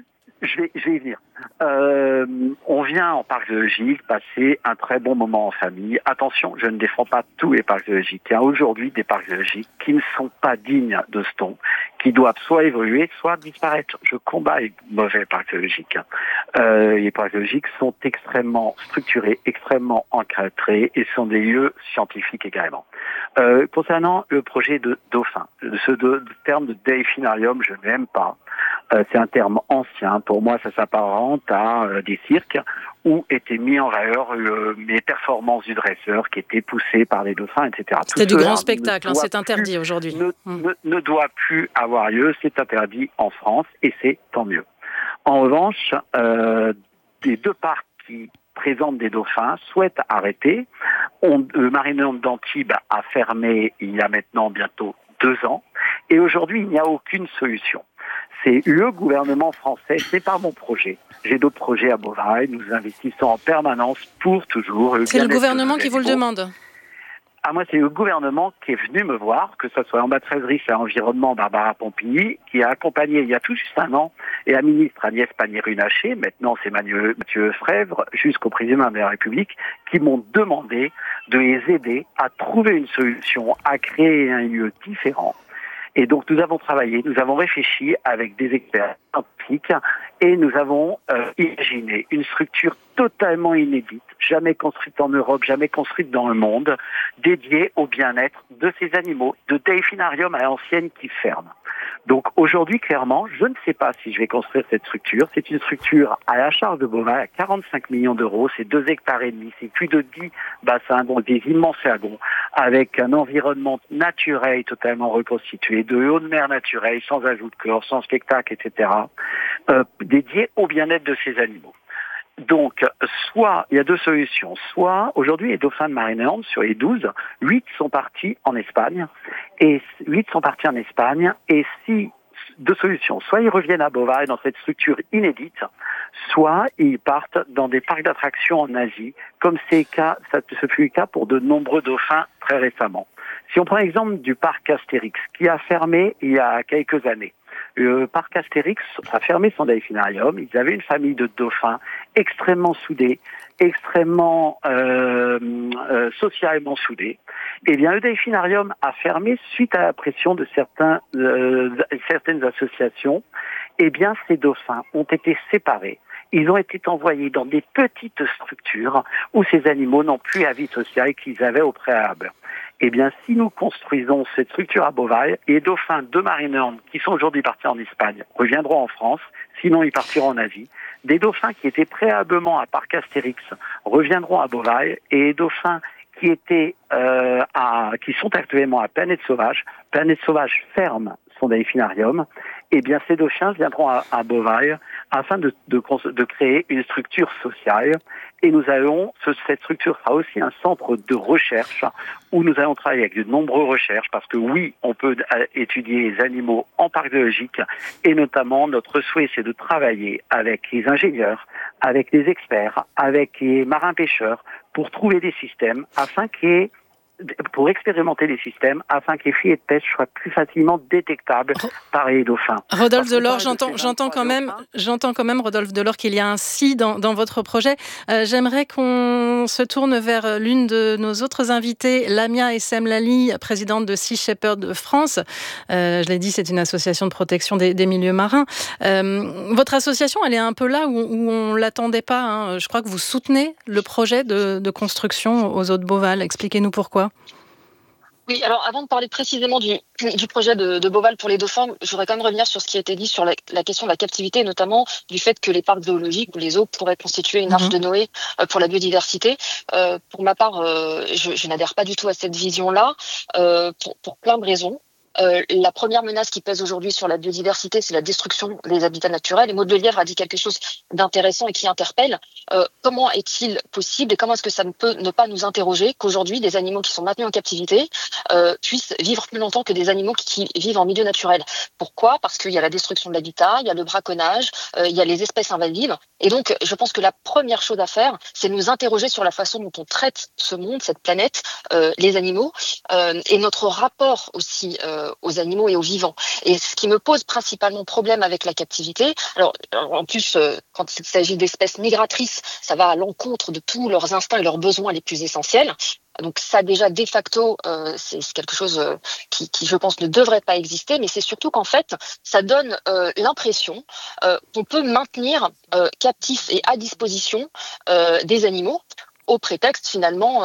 Je vais y venir. On vient en parc zoologique passer un très bon moment en famille. Attention, je ne défends pas tous les parcs zoologiques. Il y a aujourd'hui des parcs zoologiques qui ne sont pas dignes de ce ton, qui doivent soit évoluer, soit disparaître. Je combats les mauvais parcs zoologiques. Les parcs zoologiques sont extrêmement structurés, extrêmement encadrés et sont des lieux scientifiques également. Concernant le projet de dauphin, ce terme de delphinarium, je n'aime pas. C'est un terme ancien. Pour moi, ça s'apparente à des cirques où étaient mis en valeur les performances du dresseur qui étaient poussées par les dauphins, etc. C'était du grand spectacle, c'est interdit aujourd'hui. Ne doit plus avoir lieu, c'est interdit en France et c'est tant mieux. En revanche, les 2 parcs qui présentent des dauphins souhaitent arrêter. Le Marineland d'Antibes a fermé il y a maintenant bientôt 2 ans et aujourd'hui il n'y a aucune solution. C'est le gouvernement français, c'est pas mon projet. J'ai d'autres projets à Beauval, nous investissons en permanence pour toujours. C'est le gouvernement qui vous le demande. Moi, c'est le gouvernement qui est venu me voir, que ce soit l'ambassadrice à l'environnement Barbara Pompili, qui a accompagné il y a tout juste 1 an, et la ministre Agnès Pannier-Runacher, maintenant c'est Mathieu Frèvre, jusqu'au président de la République, qui m'ont demandé de les aider à trouver une solution, à créer un lieu différent. Et donc nous avons travaillé, nous avons réfléchi avec des experts scientifiques et nous avons imaginé une structure totalement inédite, jamais construite en Europe, jamais construite dans le monde, dédiée au bien-être de ces animaux, de delphinarium à l'ancienne qui ferme. Donc aujourd'hui, clairement, je ne sais pas si je vais construire cette structure. C'est une structure à la charge de Beauval, à 45 millions d'euros. C'est 2 hectares et demi. C'est plus de 10 bassins, donc des immenses lagons, avec un environnement naturel totalement reconstitué, de haute mer naturelle, sans ajout de chlore, sans spectacle, etc., dédié au bien-être de ces animaux. Donc, soit, il y a 2 solutions. Soit, aujourd'hui, les dauphins de Marineland, sur les 12, 8 sont partis en Espagne. Et si, 2 solutions. Soit ils reviennent à Beauval dans cette structure inédite, soit ils partent dans des parcs d'attractions en Asie, comme ce fut le cas pour de nombreux dauphins très récemment. Si on prend l'exemple du parc Astérix, qui a fermé il y a quelques années. Le parc Astérix a fermé son delphinarium. Ils avaient une famille de dauphins extrêmement soudés, extrêmement socialement soudés. Eh bien, le delphinarium a fermé suite à la pression de certaines associations. Eh bien, ces dauphins ont été séparés. Ils ont été envoyés dans des petites structures où ces animaux n'ont plus la vie sociale qu'ils avaient au préalable. Eh bien, si nous construisons cette structure à Beauval, les dauphins de Marineland, qui sont aujourd'hui partis en Espagne, reviendront en France, sinon ils partiront en Asie. Des dauphins qui étaient préalablement à Parc Astérix reviendront à Beauval, et les dauphins qui sont actuellement à Planète Sauvage ferme son delphinarium. Eh bien, ces dauphins viendront à Beauval afin de créer une structure sociale. Et cette structure sera aussi un centre de recherche où nous allons travailler avec de nombreuses recherches, parce que oui, on peut étudier les animaux en parc zoologique, et notamment notre souhait, c'est de travailler avec les ingénieurs, avec les experts, avec les marins-pêcheurs, pour trouver des systèmes pour expérimenter les systèmes afin que les filets de pêche soient plus facilement détectables par les dauphins. Rodolphe Delors, j'entends quand même, Rodolphe Delors, qu'il y a un si dans votre projet. J'aimerais qu'on se tourne vers l'une de nos autres invitées, Lamia Essemlali, présidente de Sea Shepherd France. Je l'ai dit, c'est une association de protection des milieux marins. Votre association, elle est un peu là où on l'attendait pas, hein. Je crois que vous soutenez le projet de construction aux eaux de Beauval. Expliquez-nous pourquoi. Oui, alors avant de parler précisément du projet de Beauval pour les dauphins, je voudrais quand même revenir sur ce qui a été dit sur la question de la captivité, notamment du fait que les parcs zoologiques ou les zoos pourraient constituer une arche de Noé pour la biodiversité. Pour ma part, je n'adhère pas du tout à cette vision-là, pour plein de raisons. La première menace qui pèse aujourd'hui sur la biodiversité, c'est la destruction des habitats naturels. Et Maud Lelièvre a dit quelque chose d'intéressant et qui interpelle. Comment est-il possible et comment est-ce que ça ne peut ne pas nous interroger qu'aujourd'hui, des animaux qui sont maintenus en captivité puissent vivre plus longtemps que des animaux qui vivent en milieu naturel? Pourquoi? Parce qu'il y a la destruction de l'habitat, il y a le braconnage, il y a les espèces invasives. Et donc, je pense que la première chose à faire, c'est nous interroger sur la façon dont on traite ce monde, cette planète, les animaux, et notre rapport aussi aux animaux et aux vivants. Et ce qui me pose principalement problème avec la captivité, alors en plus, quand il s'agit d'espèces migratrices, ça va à l'encontre de tous leurs instincts et leurs besoins les plus essentiels. Donc ça déjà de facto, c'est quelque chose qui je pense ne devrait pas exister, mais c'est surtout qu'en fait ça donne l'impression qu'on peut maintenir captifs et à disposition des animaux au prétexte finalement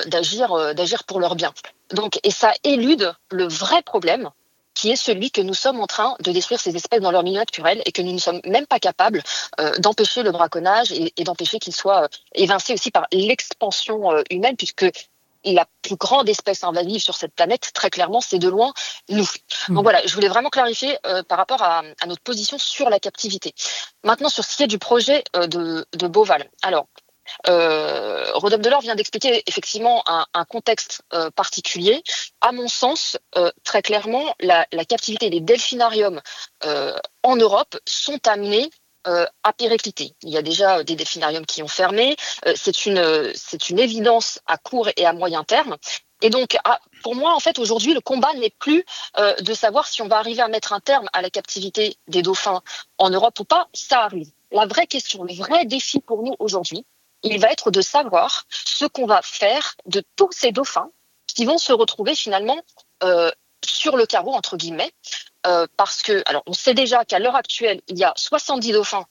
d'agir pour leur bien. Donc, et ça élude le vrai problème, qui est celui que nous sommes en train de détruire ces espèces dans leur milieu naturel et que nous ne sommes même pas capables d'empêcher le braconnage et d'empêcher qu'ils soient évincés aussi par l'expansion humaine, puisque la plus grande espèce invasive sur cette planète, très clairement, c'est de loin nous. Donc voilà, je voulais vraiment clarifier par rapport à notre position sur la captivité. Maintenant, sur ce qui est du projet de Beauval. Alors, Rodolphe Delors vient d'expliquer effectivement un contexte particulier. À mon sens, très clairement, la captivité des delphinariums en Europe sont amenés à péricliter. Il y a déjà des delphinariums qui ont fermé. C'est une évidence à court et à moyen terme. Et donc, pour moi, en fait, aujourd'hui, le combat n'est plus de savoir si on va arriver à mettre un terme à la captivité des dauphins en Europe ou pas. Ça arrive. La vraie question, le vrai défi pour nous aujourd'hui, il va être de savoir ce qu'on va faire de tous ces dauphins qui vont se retrouver finalement sur le carreau, entre guillemets, parce que, alors, on sait déjà qu'à l'heure actuelle, il y a 70 dauphins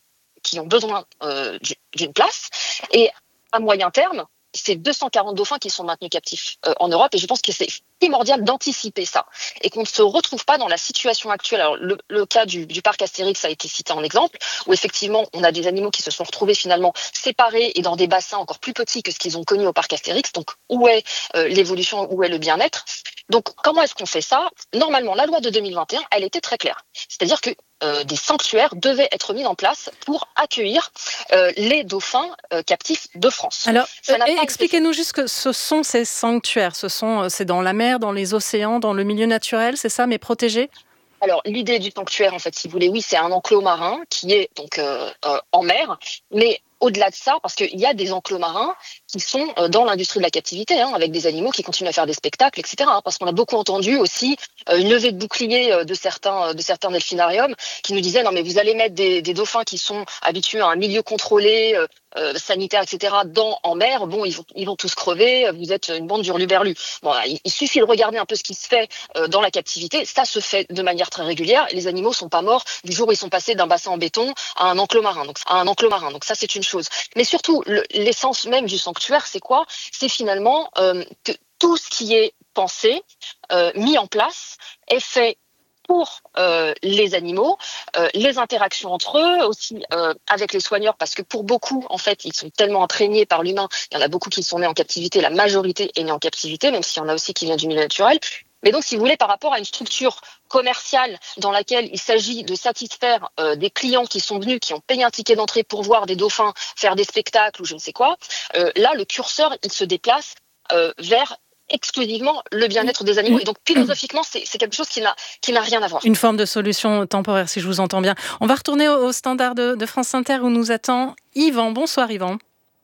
qui ont besoin d'une place. Et à moyen terme, c'est 240 dauphins qui sont maintenus captifs en Europe, et je pense que c'est primordial d'anticiper ça et qu'on ne se retrouve pas dans la situation actuelle. Alors le cas du parc Astérix a été cité en exemple, où effectivement on a des animaux qui se sont retrouvés finalement séparés et dans des bassins encore plus petits que ce qu'ils ont connu au parc Astérix. Donc où est l'évolution, où est le bien-être? Donc comment est-ce qu'on fait ça? Normalement, la loi de 2021, elle était très claire. C'est-à-dire que des sanctuaires devaient être mis en place pour accueillir les dauphins captifs de France. Alors, expliquez-nous juste que ce sont ces sanctuaires. C'est dans la mer, dans les océans, dans le milieu naturel, c'est ça, mais protégés? Alors, l'idée du sanctuaire, en fait, si vous voulez, oui, c'est un enclos marin qui est donc en mer, mais au-delà de ça, parce qu'il y a des enclos marins qui sont dans l'industrie de la captivité, avec des animaux qui continuent à faire des spectacles, etc. Parce qu'on a beaucoup entendu aussi une levée de bouclier de certains delphinariums qui nous disaient non mais vous allez mettre des dauphins qui sont habitués à un milieu contrôlé, sanitaire, etc. en mer, bon ils vont tous crever, vous êtes une bande d'hurluberlus. Bon, il suffit de regarder un peu ce qui se fait dans la captivité, ça se fait de manière très régulière, les animaux sont pas morts du jour où ils sont passés d'un bassin en béton à un enclos marin. Donc ça c'est une chose. Mais surtout, l'essence même du sanctuaire, c'est quoi? C'est finalement que tout ce qui est pensé, mis en place, est fait pour les animaux, les interactions entre eux, aussi avec les soigneurs, parce que pour beaucoup, en fait, ils sont tellement imprégnés par l'humain, il y en a beaucoup qui sont nés en captivité, la majorité est née en captivité, même s'il y en a aussi qui viennent du milieu naturel. Mais donc, si vous voulez, par rapport à une structure commerciale dans laquelle il s'agit de satisfaire des clients qui sont venus, qui ont payé un ticket d'entrée pour voir des dauphins faire des spectacles ou je ne sais quoi, là, le curseur, il se déplace vers exclusivement le bien-être des animaux. Et donc, philosophiquement, c'est quelque chose qui n'a rien à voir. Une forme de solution temporaire, si je vous entends bien. On va retourner au standard de France Inter où nous attend Yvan. Bonsoir, Yvan.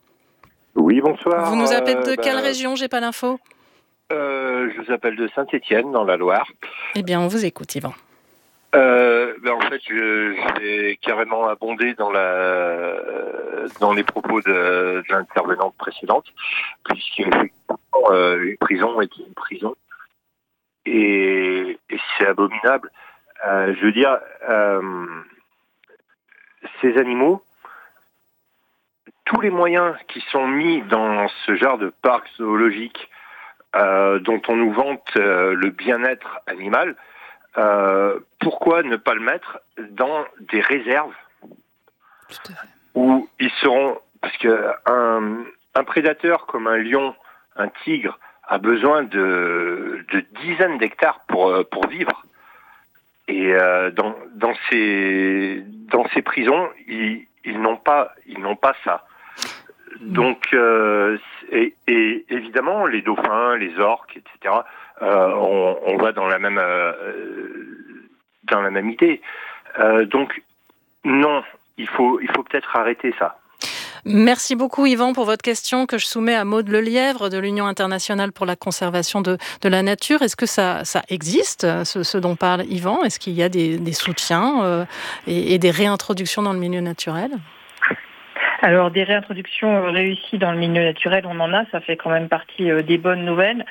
Oui, bonsoir. Vous nous appelez de quelle région? J'ai pas l'info. Je vous appelle de Saint-Étienne, dans la Loire. Eh bien, on vous écoute, Yvan. En fait, je vais carrément abonder dans les propos de l'intervenante précédente, puisque une prison est une prison, et c'est abominable. Je veux dire, ces animaux, tous les moyens qui sont mis dans ce genre de parc zoologique, dont on nous vante le bien-être animal, pourquoi ne pas le mettre dans des réserves où ils seront... Parce qu'un prédateur comme un lion, un tigre, a besoin de dizaines d'hectares pour vivre. Et dans ces prisons, ils n'ont pas ça. Donc, et évidemment, les dauphins, les orques, etc., on va dans la même idée. Donc, non, il faut peut-être arrêter ça. Merci beaucoup Yvan pour votre question que je soumets à Maude Lelièvre de l'Union internationale pour la conservation de la nature. Est-ce que ça existe, ce dont parle Yvan? Est-ce qu'il y a des soutiens et des réintroductions dans le milieu naturel? Alors, des réintroductions réussies dans le milieu naturel, on en a, ça fait quand même partie des bonnes nouvelles.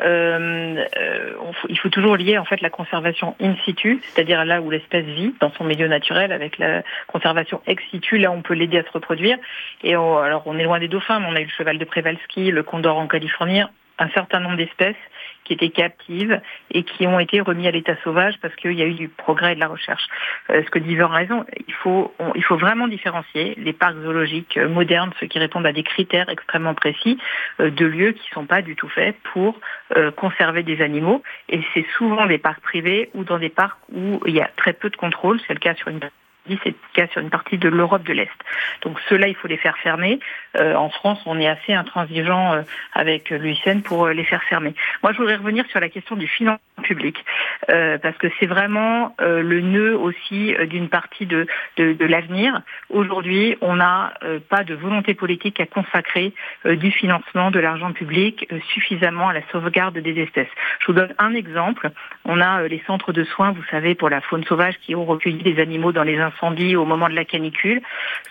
Il faut toujours lier en fait la conservation in situ, c'est-à-dire là où l'espèce vit dans son milieu naturel, avec la conservation ex situ, là on peut l'aider à se reproduire. Et alors on est loin des dauphins, mais on a eu le cheval de Przewalski, le condor en Californie, un certain nombre d'espèces qui étaient captives et qui ont été remis à l'état sauvage parce qu'il y a eu du progrès et de la recherche. Ce que dit Yvan a raison, il faut vraiment différencier les parcs zoologiques modernes, ceux qui répondent à des critères extrêmement précis, de lieux qui ne sont pas du tout faits pour conserver des animaux. Et c'est souvent des parcs privés ou dans des parcs où il y a très peu de contrôle, c'est le cas sur une partie de l'Europe de l'Est. Donc ceux-là, il faut les faire fermer. En France, on est assez intransigeant avec l'UICN pour les faire fermer. Moi, je voudrais revenir sur la question du financement public, parce que c'est vraiment le nœud aussi d'une partie de l'avenir. Aujourd'hui, on n'a pas de volonté politique à consacrer du financement, de l'argent public suffisamment à la sauvegarde des espèces. Je vous donne un exemple. On a les centres de soins, vous savez, pour la faune sauvage qui ont recueilli des animaux dans les incendies au moment de la canicule.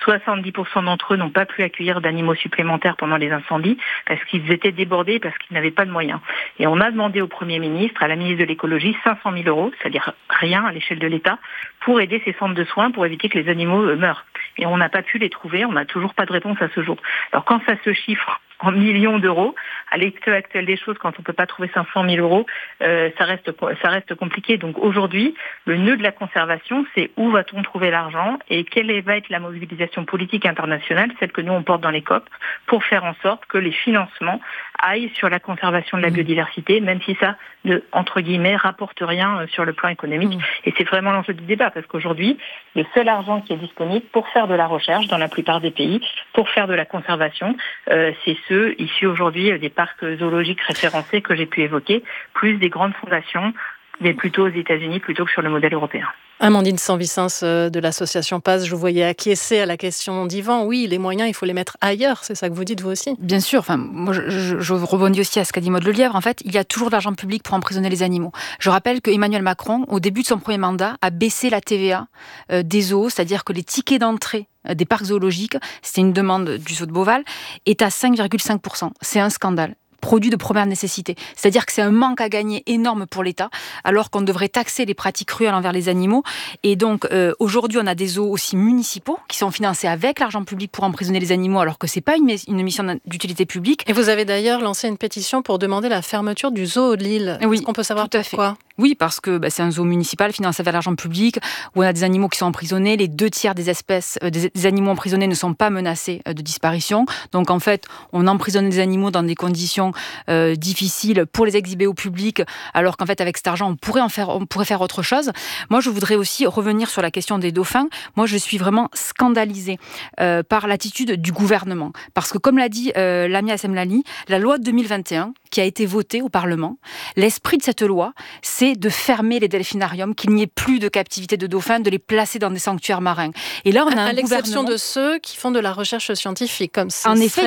70% d'entre eux n'ont pas pu accueillir d'animaux supplémentaires pendant les incendies parce qu'ils étaient débordés, parce qu'ils n'avaient pas de moyens. Et on a demandé au Premier ministre, à la ministre de l'écologie, 500 000 €, c'est-à-dire rien à l'échelle de l'État, pour aider ces centres de soins, pour éviter que les animaux meurent. Et on n'a pas pu les trouver, on n'a toujours pas de réponse à ce jour. Alors quand ça se chiffre en millions d'euros, à l'état actuel des choses, quand on ne peut pas trouver 500 000 €, ça reste compliqué. Donc aujourd'hui, le nœud de la conservation, c'est où va-t-on trouver l'argent et quelle va être la mobilisation politique internationale, celle que nous on porte dans les COP, pour faire en sorte que les financements aillent sur la conservation de la biodiversité, même si ça ne, entre guillemets, rapporte rien sur le plan économique. Et c'est vraiment l'enjeu du débat, parce qu'aujourd'hui, le seul argent qui est disponible pour faire de la recherche dans la plupart des pays, pour faire de la conservation, c'est ceux issus aujourd'hui des parcs zoologiques référencés que j'ai pu évoquer, plus des grandes fondations, mais plutôt aux États-Unis plutôt que sur le modèle européen. Amandine Sanvicens de l'association PAS, je vous voyais acquiescer à la question d'Yvan. Oui, les moyens, il faut les mettre ailleurs, c'est ça que vous dites vous aussi? Bien sûr, enfin, moi je rebondis aussi à ce qu'a dit Maud Lelièvre. En fait, il y a toujours de l'argent public pour emprisonner les animaux. Je rappelle que Emmanuel Macron, au début de son premier mandat, a baissé la TVA des zoos, c'est-à-dire que les tickets d'entrée des parcs zoologiques, c'était une demande du zoo de Beauval, est à 5,5%. C'est un scandale. Produit de première nécessité. C'est-à-dire que c'est un manque à gagner énorme pour l'État, alors qu'on devrait taxer les pratiques cruelles envers les animaux. Et donc, aujourd'hui, on a des zoos aussi municipaux qui sont financés avec l'argent public pour emprisonner les animaux, alors que c'est pas une mission d'utilité publique. Et vous avez d'ailleurs lancé une pétition pour demander la fermeture du zoo de Lille. Oui, est-ce qu'on peut savoir pourquoi? Oui, parce que c'est un zoo municipal financé avec l'argent public, où on a des animaux qui sont emprisonnés. Les 2/3 des espèces, des animaux emprisonnés ne sont pas menacés de disparition. Donc en fait, on emprisonne des animaux dans des conditions difficiles pour les exhiber au public, alors qu'en fait, avec cet argent, on pourrait faire autre chose. Moi, je voudrais aussi revenir sur la question des dauphins. Moi, je suis vraiment scandalisée par l'attitude du gouvernement. Parce que, comme l'a dit Lamia Semlali, la loi de 2021, qui a été votée au Parlement, l'esprit de cette loi, c'est de fermer les delphinariums, qu'il n'y ait plus de captivité de dauphins, de les placer dans des sanctuaires marins. Et là, on a à l'exception de ceux qui font de la recherche scientifique, comme ça. En effet,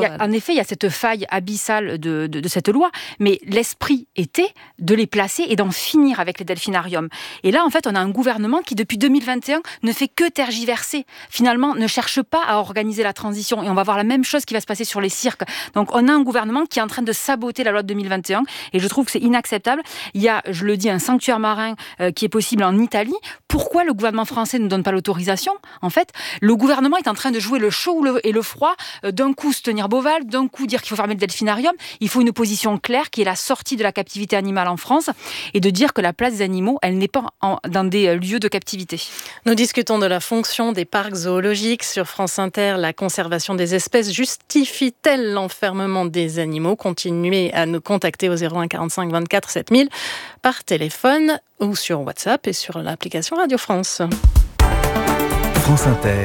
il y a cette faille abyssale de cette loi, mais l'esprit était de les placer et d'en finir avec les delphinariums. Et là, en fait, on a un gouvernement qui, depuis 2021, ne fait que tergiverser. Finalement, ne cherche pas à organiser la transition. Et on va voir la même chose qui va se passer sur les cirques. Donc, on a un gouvernement qui est en train de saboter la loi de 2021, et je trouve que c'est inacceptable. Il y a, je le dis, un sanctuaire marin qui est possible en Italie. Pourquoi le gouvernement français ne donne pas l'autorisation? En fait, le gouvernement est en train de jouer le chaud et le froid, d'un coup se tenir Beauval, d'un coup dire qu'il faut fermer le delphinarium. Il faut une position claire qui est la sortie de la captivité animale en France, et de dire que la place des animaux, elle n'est pas dans des lieux de captivité. Nous discutons de la fonction des parcs zoologiques sur France Inter. La conservation des espèces justifie-t-elle l'enfermement des animaux? Continuez à nous contacter au 01 45 24 7000 par téléphone ou sur WhatsApp et sur l'application Radio France. France Inter.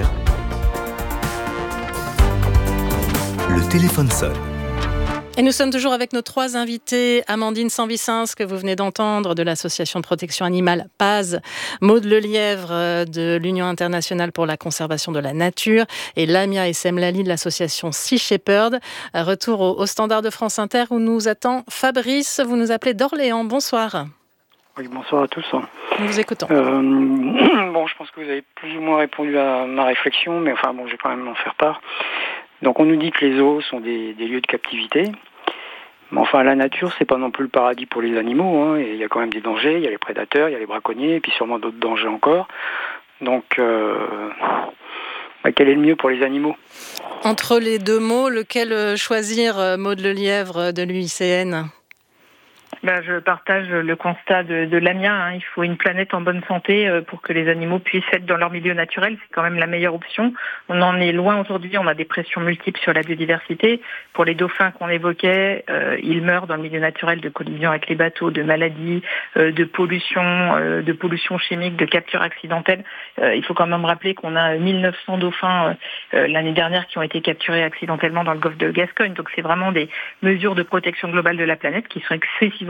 Le téléphone sonne. Et nous sommes toujours avec nos 3 invités. Amandine Sanvicens, que vous venez d'entendre, de l'association de protection animale PAS, Maud Lelièvre de l'Union internationale pour la conservation de la nature, et Lamia Semlali de l'association Sea Shepherd. Retour au standard de France Inter où nous attend Fabrice. Vous nous appelez d'Orléans. Bonsoir. Oui, bonsoir à tous. Nous vous écoutons. Bon, je pense que vous avez plus ou moins répondu à ma réflexion, mais enfin bon, je vais quand même en faire part. Donc on nous dit que les zoos sont des lieux de captivité. Mais enfin, la nature, c'est pas non plus le paradis pour les animaux, hein. Et il y a quand même des dangers, il y a les prédateurs, il y a les braconniers, et puis sûrement d'autres dangers encore. Donc, quel est le mieux pour les animaux? Entre les deux mots, lequel choisir, Maud Lelièvre de l'UICN? Je partage le constat de Lamia, hein. Il faut une planète en bonne santé pour que les animaux puissent être dans leur milieu naturel. C'est quand même la meilleure option. On en est loin aujourd'hui. On a des pressions multiples sur la biodiversité. Pour les dauphins qu'on évoquait, ils meurent dans le milieu naturel de collisions avec les bateaux, de maladies, de pollution chimique, de capture accidentelle. Il faut quand même rappeler qu'on a 1900 dauphins l'année dernière qui ont été capturés accidentellement dans le golfe de Gascogne. Donc c'est vraiment des mesures de protection globale de la planète qui sont excessivement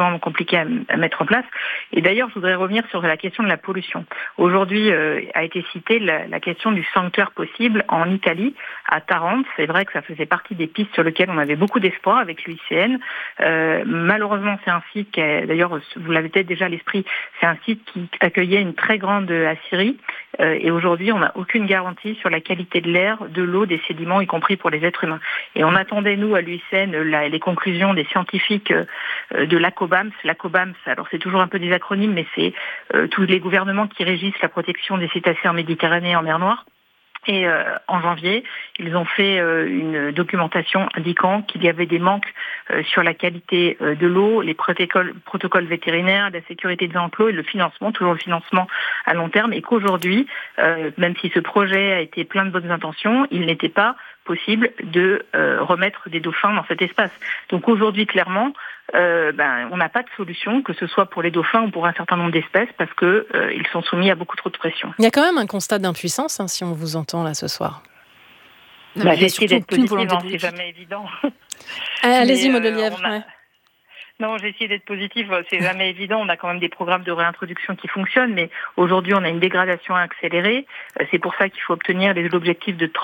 malheureusement compliqué à mettre en place. Et d'ailleurs, je voudrais revenir sur la question de la pollution. Aujourd'hui, a été citée la question du sanctuaire possible en Italie, à Tarente. C'est vrai que ça faisait partie des pistes sur lesquelles on avait beaucoup d'espoir avec l'UICN. Malheureusement, c'est un site qui d'ailleurs, vous l'avez peut-être déjà à l'esprit, c'est un site qui accueillait une très grande aciérie. Et aujourd'hui, on n'a aucune garantie sur la qualité de l'air, de l'eau, des sédiments, y compris pour les êtres humains. Et on attendait, nous, à l'UICN, les conclusions des scientifiques de l'ACOBAMS. L'ACOBAMS, alors c'est toujours un peu des acronymes, mais c'est tous les gouvernements qui régissent la protection des cétacés en Méditerranée et en mer Noire. Et en janvier, ils ont fait une documentation indiquant qu'il y avait des manques sur la qualité de l'eau, les protocoles vétérinaires, la sécurité des enclos et le financement, toujours le financement à long terme, et qu'aujourd'hui, même si ce projet a été plein de bonnes intentions, il n'était pas possible de remettre des dauphins dans cet espace. Donc aujourd'hui, clairement, on n'a pas de solution, que ce soit pour les dauphins ou pour un certain nombre d'espèces, parce que ils sont soumis à beaucoup trop de pression. Il y a quand même un constat d'impuissance, si on vous entend là ce soir. J'ai essayé d'être positive, c'est jamais évident. Allez-y, Maud Lelièvre. Non, j'ai essayé d'être positive, c'est jamais évident. On a quand même des programmes de réintroduction qui fonctionnent, mais aujourd'hui, on a une dégradation accélérée. C'est pour ça qu'il faut obtenir l'objectif de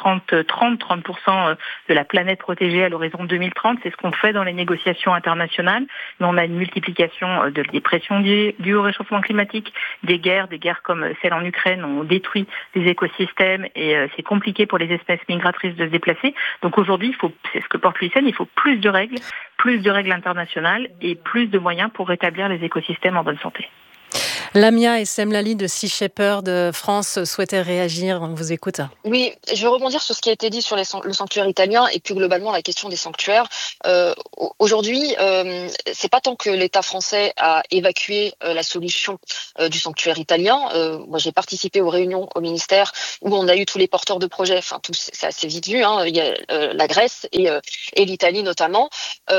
30% de la planète protégée à l'horizon 2030. C'est ce qu'on fait dans les négociations internationales. Mais on a une multiplication des pressions dues au réchauffement climatique, des guerres comme celle en Ukraine ont détruit des écosystèmes et c'est compliqué pour les espèces migratrices de se déplacer. Donc aujourd'hui, c'est ce que porte l'UICN, il faut plus de règles internationales et plus de moyens pour rétablir les écosystèmes en bonne santé. Lamia et Semlali de Sea Shepherd France souhaitaient réagir. On vous écoute. Oui, je vais rebondir sur ce qui a été dit sur le sanctuaire italien et plus globalement la question des sanctuaires. Aujourd'hui, c'est pas tant que l'État français a évacué la solution du sanctuaire italien. Moi, j'ai participé aux réunions au ministère où on a eu tous les porteurs de projets. Enfin, c'est assez vite vu. Il y a la Grèce et l'Italie notamment.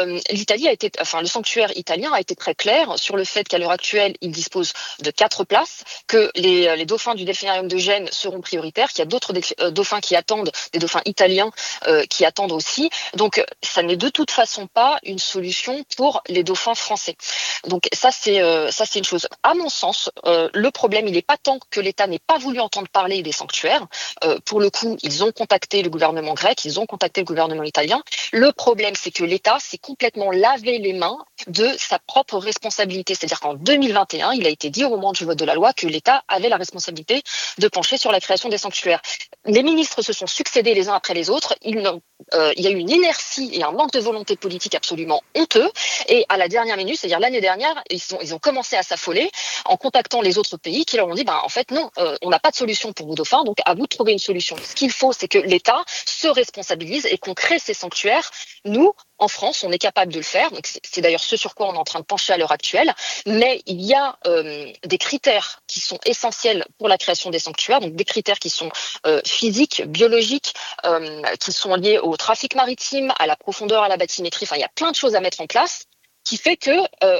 Le sanctuaire italien a été très clair sur le fait qu'à l'heure actuelle, il dispose de 4 places, que les dauphins du delphinarium de Gênes seront prioritaires, qu'il y a d'autres dauphins qui attendent, des dauphins italiens qui attendent aussi. Donc, ça n'est de toute façon pas une solution pour les dauphins français. Donc, ça c'est une chose. À mon sens, le problème, il n'est pas tant que l'État n'ait pas voulu entendre parler des sanctuaires. Pour le coup, ils ont contacté le gouvernement grec, ils ont contacté le gouvernement italien. Le problème, c'est que l'État s'est complètement lavé les mains de sa propre responsabilité. C'est-à-dire qu'en 2021, il a été dit au moment du vote de la loi que l'État avait la responsabilité de pencher sur la création des sanctuaires. Les ministres se sont succédés les uns après les autres. Il y a eu une inertie et un manque de volonté politique absolument honteux. Et à la dernière minute, c'est-à-dire l'année dernière, ils ont commencé à s'affoler en contactant les autres pays qui leur ont dit en fait non, on n'a pas de solution pour vos dauphins, donc à vous de trouver une solution. Ce qu'il faut, c'est que l'État se responsabilise et qu'on crée ces sanctuaires. Nous, en France, on est capable de le faire. Donc c'est d'ailleurs ce sur quoi on est en train de pencher à l'heure actuelle. Mais il y a des critères qui sont essentiels pour la création des sanctuaires. Donc des critères qui sont physiques, biologiques, qui sont liés au trafic maritime, à la profondeur, à la bathymétrie. Enfin, il y a plein de choses à mettre en place qui fait que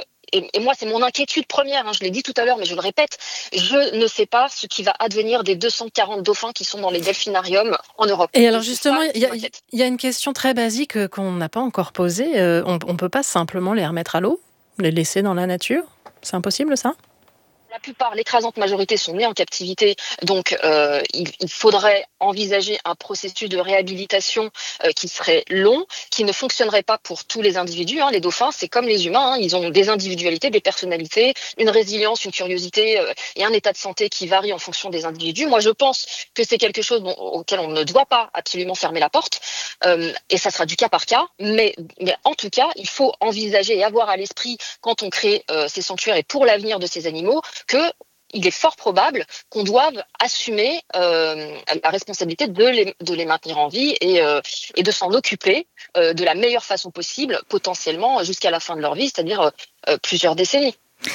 et moi, c'est mon inquiétude première, je l'ai dit tout à l'heure, mais je le répète, je ne sais pas ce qui va advenir des 240 dauphins qui sont dans les delphinariums en Europe. Et alors justement, il y a une question très basique qu'on n'a pas encore posée. On ne peut pas simplement les remettre à l'eau, les laisser dans la nature? C'est impossible, ça? La plupart, l'écrasante majorité sont nés en captivité, donc il faudrait envisager un processus de réhabilitation qui serait long, qui ne fonctionnerait pas pour tous les individus. Les dauphins, c'est comme les humains, ils ont des individualités, des personnalités, une résilience, une curiosité et un état de santé qui varie en fonction des individus. Moi, je pense que c'est quelque chose auquel on ne doit pas absolument fermer la porte, et ça sera du cas par cas, mais en tout cas, il faut envisager et avoir à l'esprit, quand on crée ces sanctuaires et pour l'avenir de ces animaux, qu'il est fort probable qu'on doive assumer la responsabilité de les maintenir en vie et de s'en occuper de la meilleure façon possible, potentiellement jusqu'à la fin de leur vie, c'est-à-dire plusieurs décennies.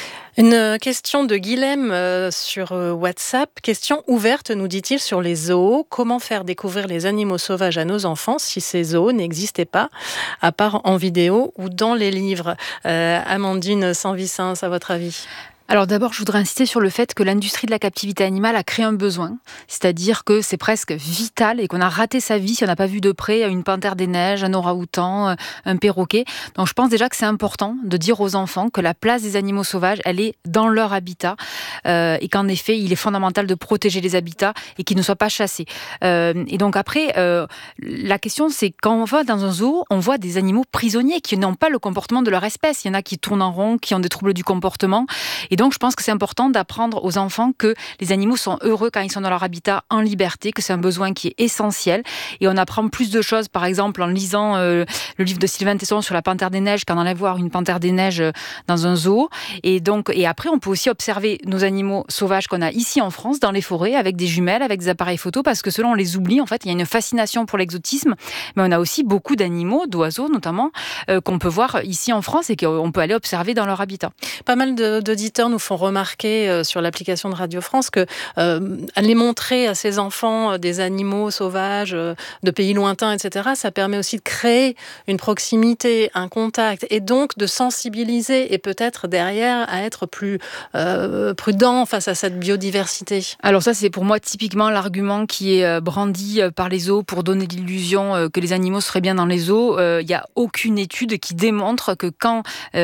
Une question de Guilhem sur WhatsApp. Question ouverte, nous dit-il, sur les zoos. Comment faire découvrir les animaux sauvages à nos enfants si ces zoos n'existaient pas, à part en vidéo ou dans les livres? Amandine Sanvicens, à votre avis? Alors d'abord, je voudrais insister sur le fait que l'industrie de la captivité animale a créé un besoin. C'est-à-dire que c'est presque vital et qu'on a raté sa vie si on n'a pas vu de près une panthère des neiges, un orang-outan, un perroquet. Donc je pense déjà que c'est important de dire aux enfants que la place des animaux sauvages, elle est dans leur habitat et qu'en effet, il est fondamental de protéger les habitats et qu'ils ne soient pas chassés. Et donc après, la question c'est quand on va dans un zoo, on voit des animaux prisonniers qui n'ont pas le comportement de leur espèce. Il y en a qui tournent en rond, qui ont des troubles du comportement. Et donc, je pense que c'est important d'apprendre aux enfants que les animaux sont heureux quand ils sont dans leur habitat en liberté, que c'est un besoin qui est essentiel. Et on apprend plus de choses, par exemple, en lisant le livre de Sylvain Tesson sur la panthère des neiges, qu'en allant voir une panthère des neiges dans un zoo. Et après, on peut aussi observer nos animaux sauvages qu'on a ici en France, dans les forêts, avec des jumelles, avec des appareils photo, parce que selon on les oublie, en fait, il y a une fascination pour l'exotisme. Mais on a aussi beaucoup d'animaux, d'oiseaux notamment, qu'on peut voir ici en France et qu'on peut aller observer dans leur habitat. Pas mal d'auditeurs nous font remarquer sur l'application de Radio France que aller montrer à ses enfants des animaux sauvages de pays lointains, etc., ça permet aussi de créer une proximité, un contact, et donc de sensibiliser et peut-être derrière à être plus prudent face à cette biodiversité. Alors ça, c'est pour moi typiquement l'argument qui est brandi par les zoos pour donner l'illusion que les animaux seraient bien dans les zoos. Il n'y a aucune étude qui démontre que quand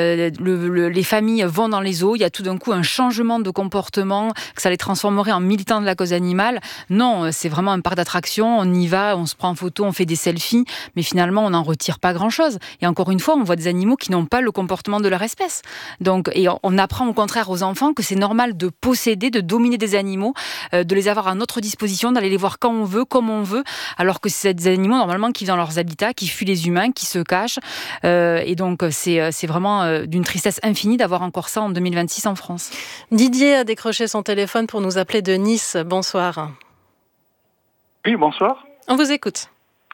les familles vont dans les zoos, il y a tout d'un coup un changement de comportement, que ça les transformerait en militants de la cause animale. Non, c'est vraiment un parc d'attractions, on y va, on se prend en photo, on fait des selfies, mais finalement on n'en retire pas grand-chose. Et encore une fois, on voit des animaux qui n'ont pas le comportement de leur espèce. Donc, et on apprend au contraire aux enfants que c'est normal de posséder, de dominer des animaux, de les avoir à notre disposition, d'aller les voir quand on veut, comme on veut, alors que c'est des animaux normalement qui vivent dans leurs habitats, qui fuient les humains, qui se cachent. Et donc c'est vraiment d'une tristesse infinie d'avoir encore ça en 2026 en France. Didier a décroché son téléphone pour nous appeler de Nice. Bonsoir. Oui, bonsoir. On vous écoute.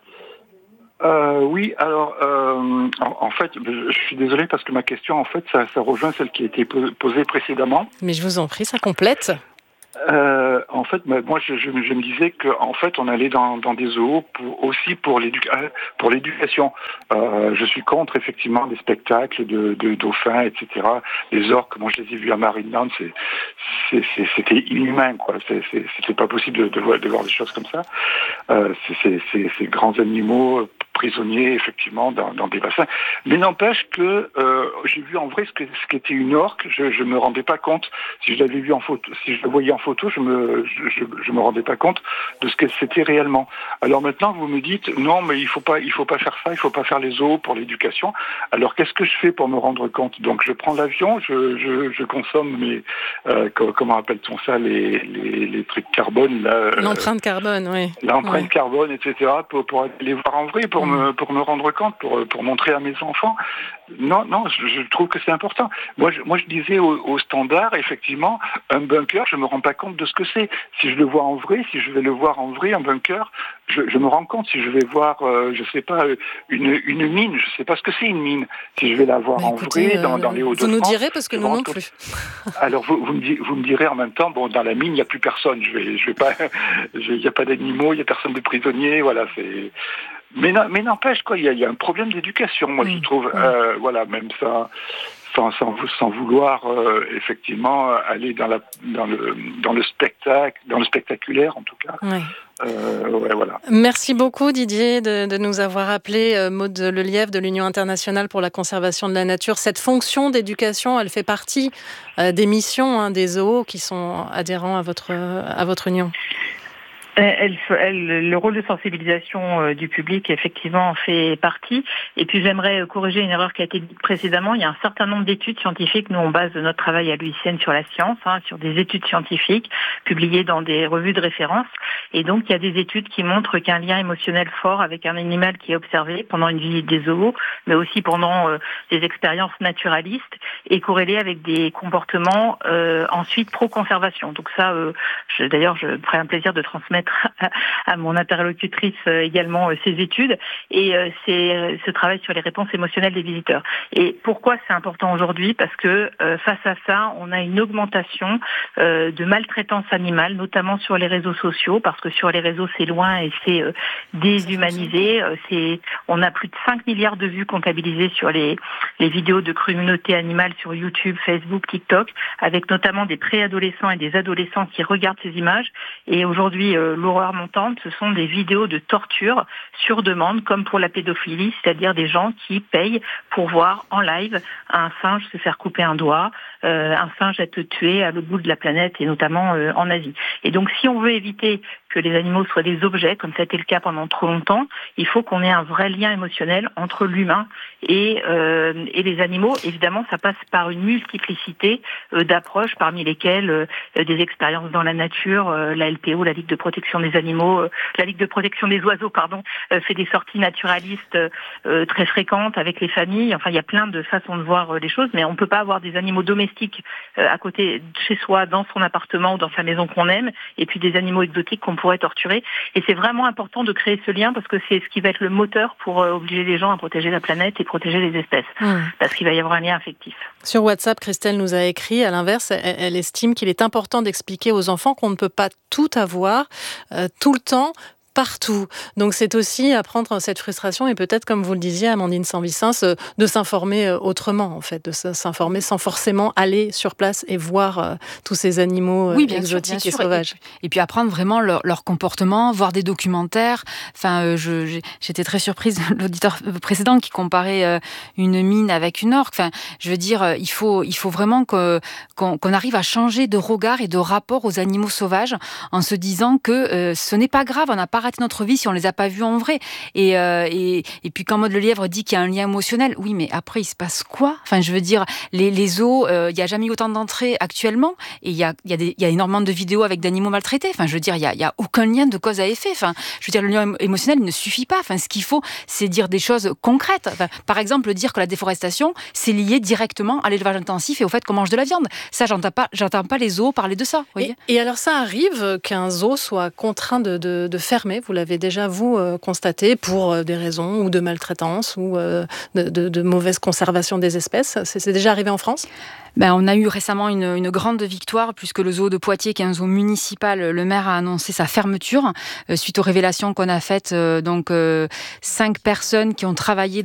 Oui, alors, en fait, je suis désolé parce que ma question, en fait, ça rejoint celle qui a été posée précédemment. Mais je vous en prie, ça complète. En fait, moi, je me disais que, en fait, on allait dans des zoos aussi pour l'éducation. Je suis contre effectivement des spectacles de dauphins, etc. Les orques, moi, je les ai vus à Marineland, c'était inhumain, quoi. C'était pas possible de voir des choses comme ça. Ces grands animaux prisonniers, effectivement, dans des bassins. Mais n'empêche que j'ai vu en vrai ce qu'était une orque. Je me rendais pas compte. Si je l'avais vu en photo, si je le voyais en photo, je me rendais pas compte de ce que c'était réellement. Alors maintenant, vous me dites non, mais il faut pas faire ça, il faut pas faire les zoos pour l'éducation. Alors qu'est-ce que je fais pour me rendre compte? Donc je prends l'avion, je consomme mes comment appelle-t-on ça, les trucs carbone là. L'empreinte carbone, oui. L'empreinte carbone, etc. Pour aller les voir en vrai, pour me rendre compte, pour montrer à mes enfants. Non, je trouve que c'est important. Moi, je disais au standard, effectivement, un bunker, je me rends pas compte de ce que c'est. Si je le vois en vrai, si je vais le voir en vrai, un bunker, je me rends compte. Si je vais voir, je sais pas, une mine, je sais pas ce que c'est une mine. Si je vais la voir vrai dans les Hauts-de-France. Vous nous direz parce que nous non plus. Alors vous me direz en même temps, bon, dans la mine il y a plus personne. Je vais pas, il y a pas d'animaux, il y a personne de prisonniers, voilà, c'est. Mais n'empêche quoi, il y a un problème d'éducation, moi je trouve. Voilà, même ça. Sans vouloir effectivement aller dans le spectacle, dans le spectaculaire en tout cas. Oui. Voilà. Merci beaucoup Didier de nous avoir appelé. Maud Lelièvre de l'Union internationale pour la conservation de la nature. Cette fonction d'éducation, elle fait partie des missions des zoos qui sont adhérents à votre union. Le rôle de sensibilisation du public, effectivement, en fait partie. Et puis, j'aimerais corriger une erreur qui a été dite précédemment. Il y a un certain nombre d'études scientifiques. Nous, on base notre travail à l'UICN sur la science, sur des études scientifiques publiées dans des revues de référence. Et donc, il y a des études qui montrent qu'un lien émotionnel fort avec un animal qui est observé pendant une visite des zoos, mais aussi pendant des expériences naturalistes, est corrélé avec des comportements ensuite pro-conservation. Donc ça, d'ailleurs, je ferai un plaisir de transmettre à mon interlocutrice également ses études, et c'est ce travail sur les réponses émotionnelles des visiteurs. Et pourquoi c'est important aujourd'hui ? Parce que face à ça, on a une augmentation de maltraitance animale, notamment sur les réseaux sociaux, parce que sur les réseaux c'est loin et c'est déshumanisé. On a plus de 5 milliards de vues comptabilisées sur les vidéos de communautés animales sur YouTube, Facebook, TikTok, avec notamment des préadolescents et des adolescents qui regardent ces images. Et aujourd'hui, l'horreur montante, ce sont des vidéos de torture sur demande, comme pour la pédophilie, c'est-à-dire des gens qui payent pour voir en live un singe se faire couper un doigt, un singe être tué à l'autre bout de la planète, et notamment en Asie. Et donc, si on veut éviter que les animaux soient des objets, comme ça a été le cas pendant trop longtemps, il faut qu'on ait un vrai lien émotionnel entre l'humain et les animaux. Évidemment, ça passe par une multiplicité d'approches, parmi lesquelles des expériences dans la nature, la LPO, la Ligue de protection des animaux, la Ligue de protection des oiseaux, fait des sorties naturalistes très fréquentes avec les familles. Enfin, il y a plein de façons de voir les choses, mais on ne peut pas avoir des animaux domestiques à côté de chez soi, dans son appartement ou dans sa maison qu'on aime, et puis des animaux exotiques qu'on pourrait torturer. Et c'est vraiment important de créer ce lien, parce que c'est ce qui va être le moteur pour obliger les gens à protéger la planète et protéger les espèces, parce qu'il va y avoir un lien affectif. Sur WhatsApp, Christelle nous a écrit, à l'inverse, elle estime qu'il est important d'expliquer aux enfants qu'on ne peut pas tout avoir tout le temps, partout. Donc c'est aussi apprendre cette frustration et peut-être, comme vous le disiez, Amandine Sanvicens, de s'informer autrement, en fait, de s'informer sans forcément aller sur place et voir tous ces animaux exotiques et sauvages. Et puis apprendre vraiment leur comportement, voir des documentaires. Enfin, j'étais très surprise de l'auditeur précédent qui comparait une mine avec une orque. Enfin, je veux dire, il faut vraiment qu'on arrive à changer de regard et de rapport aux animaux sauvages en se disant que ce n'est pas grave, on n'a pas raté notre vie si on les a pas vus en vrai. Et puis quand Maud Lelièvre dit qu'il y a un lien émotionnel, oui, mais après il se passe quoi ? Enfin, je veux dire, les zoos, il y a jamais eu autant d'entrées actuellement, et il y a énormément de vidéos avec d'animaux maltraités. Enfin, je veux dire, il y a aucun lien de cause à effet. Enfin, je veux dire, le lien émotionnel il ne suffit pas. Enfin, ce qu'il faut, c'est dire des choses concrètes. Enfin, par exemple, dire que la déforestation c'est lié directement à l'élevage intensif et au fait qu'on mange de la viande. Ça, j'entends pas les zoos parler de ça. Et alors, ça arrive qu'un zoo soit contraint de fermer. Vous l'avez déjà, vous, constaté, pour des raisons ou de maltraitance ou de mauvaise conservation des espèces. C'est déjà arrivé en France ? On a eu récemment une grande victoire, puisque le zoo de Poitiers, qui est un zoo municipal, le maire a annoncé sa fermeture suite aux révélations qu'on a faites. 5 personnes qui ont travaillé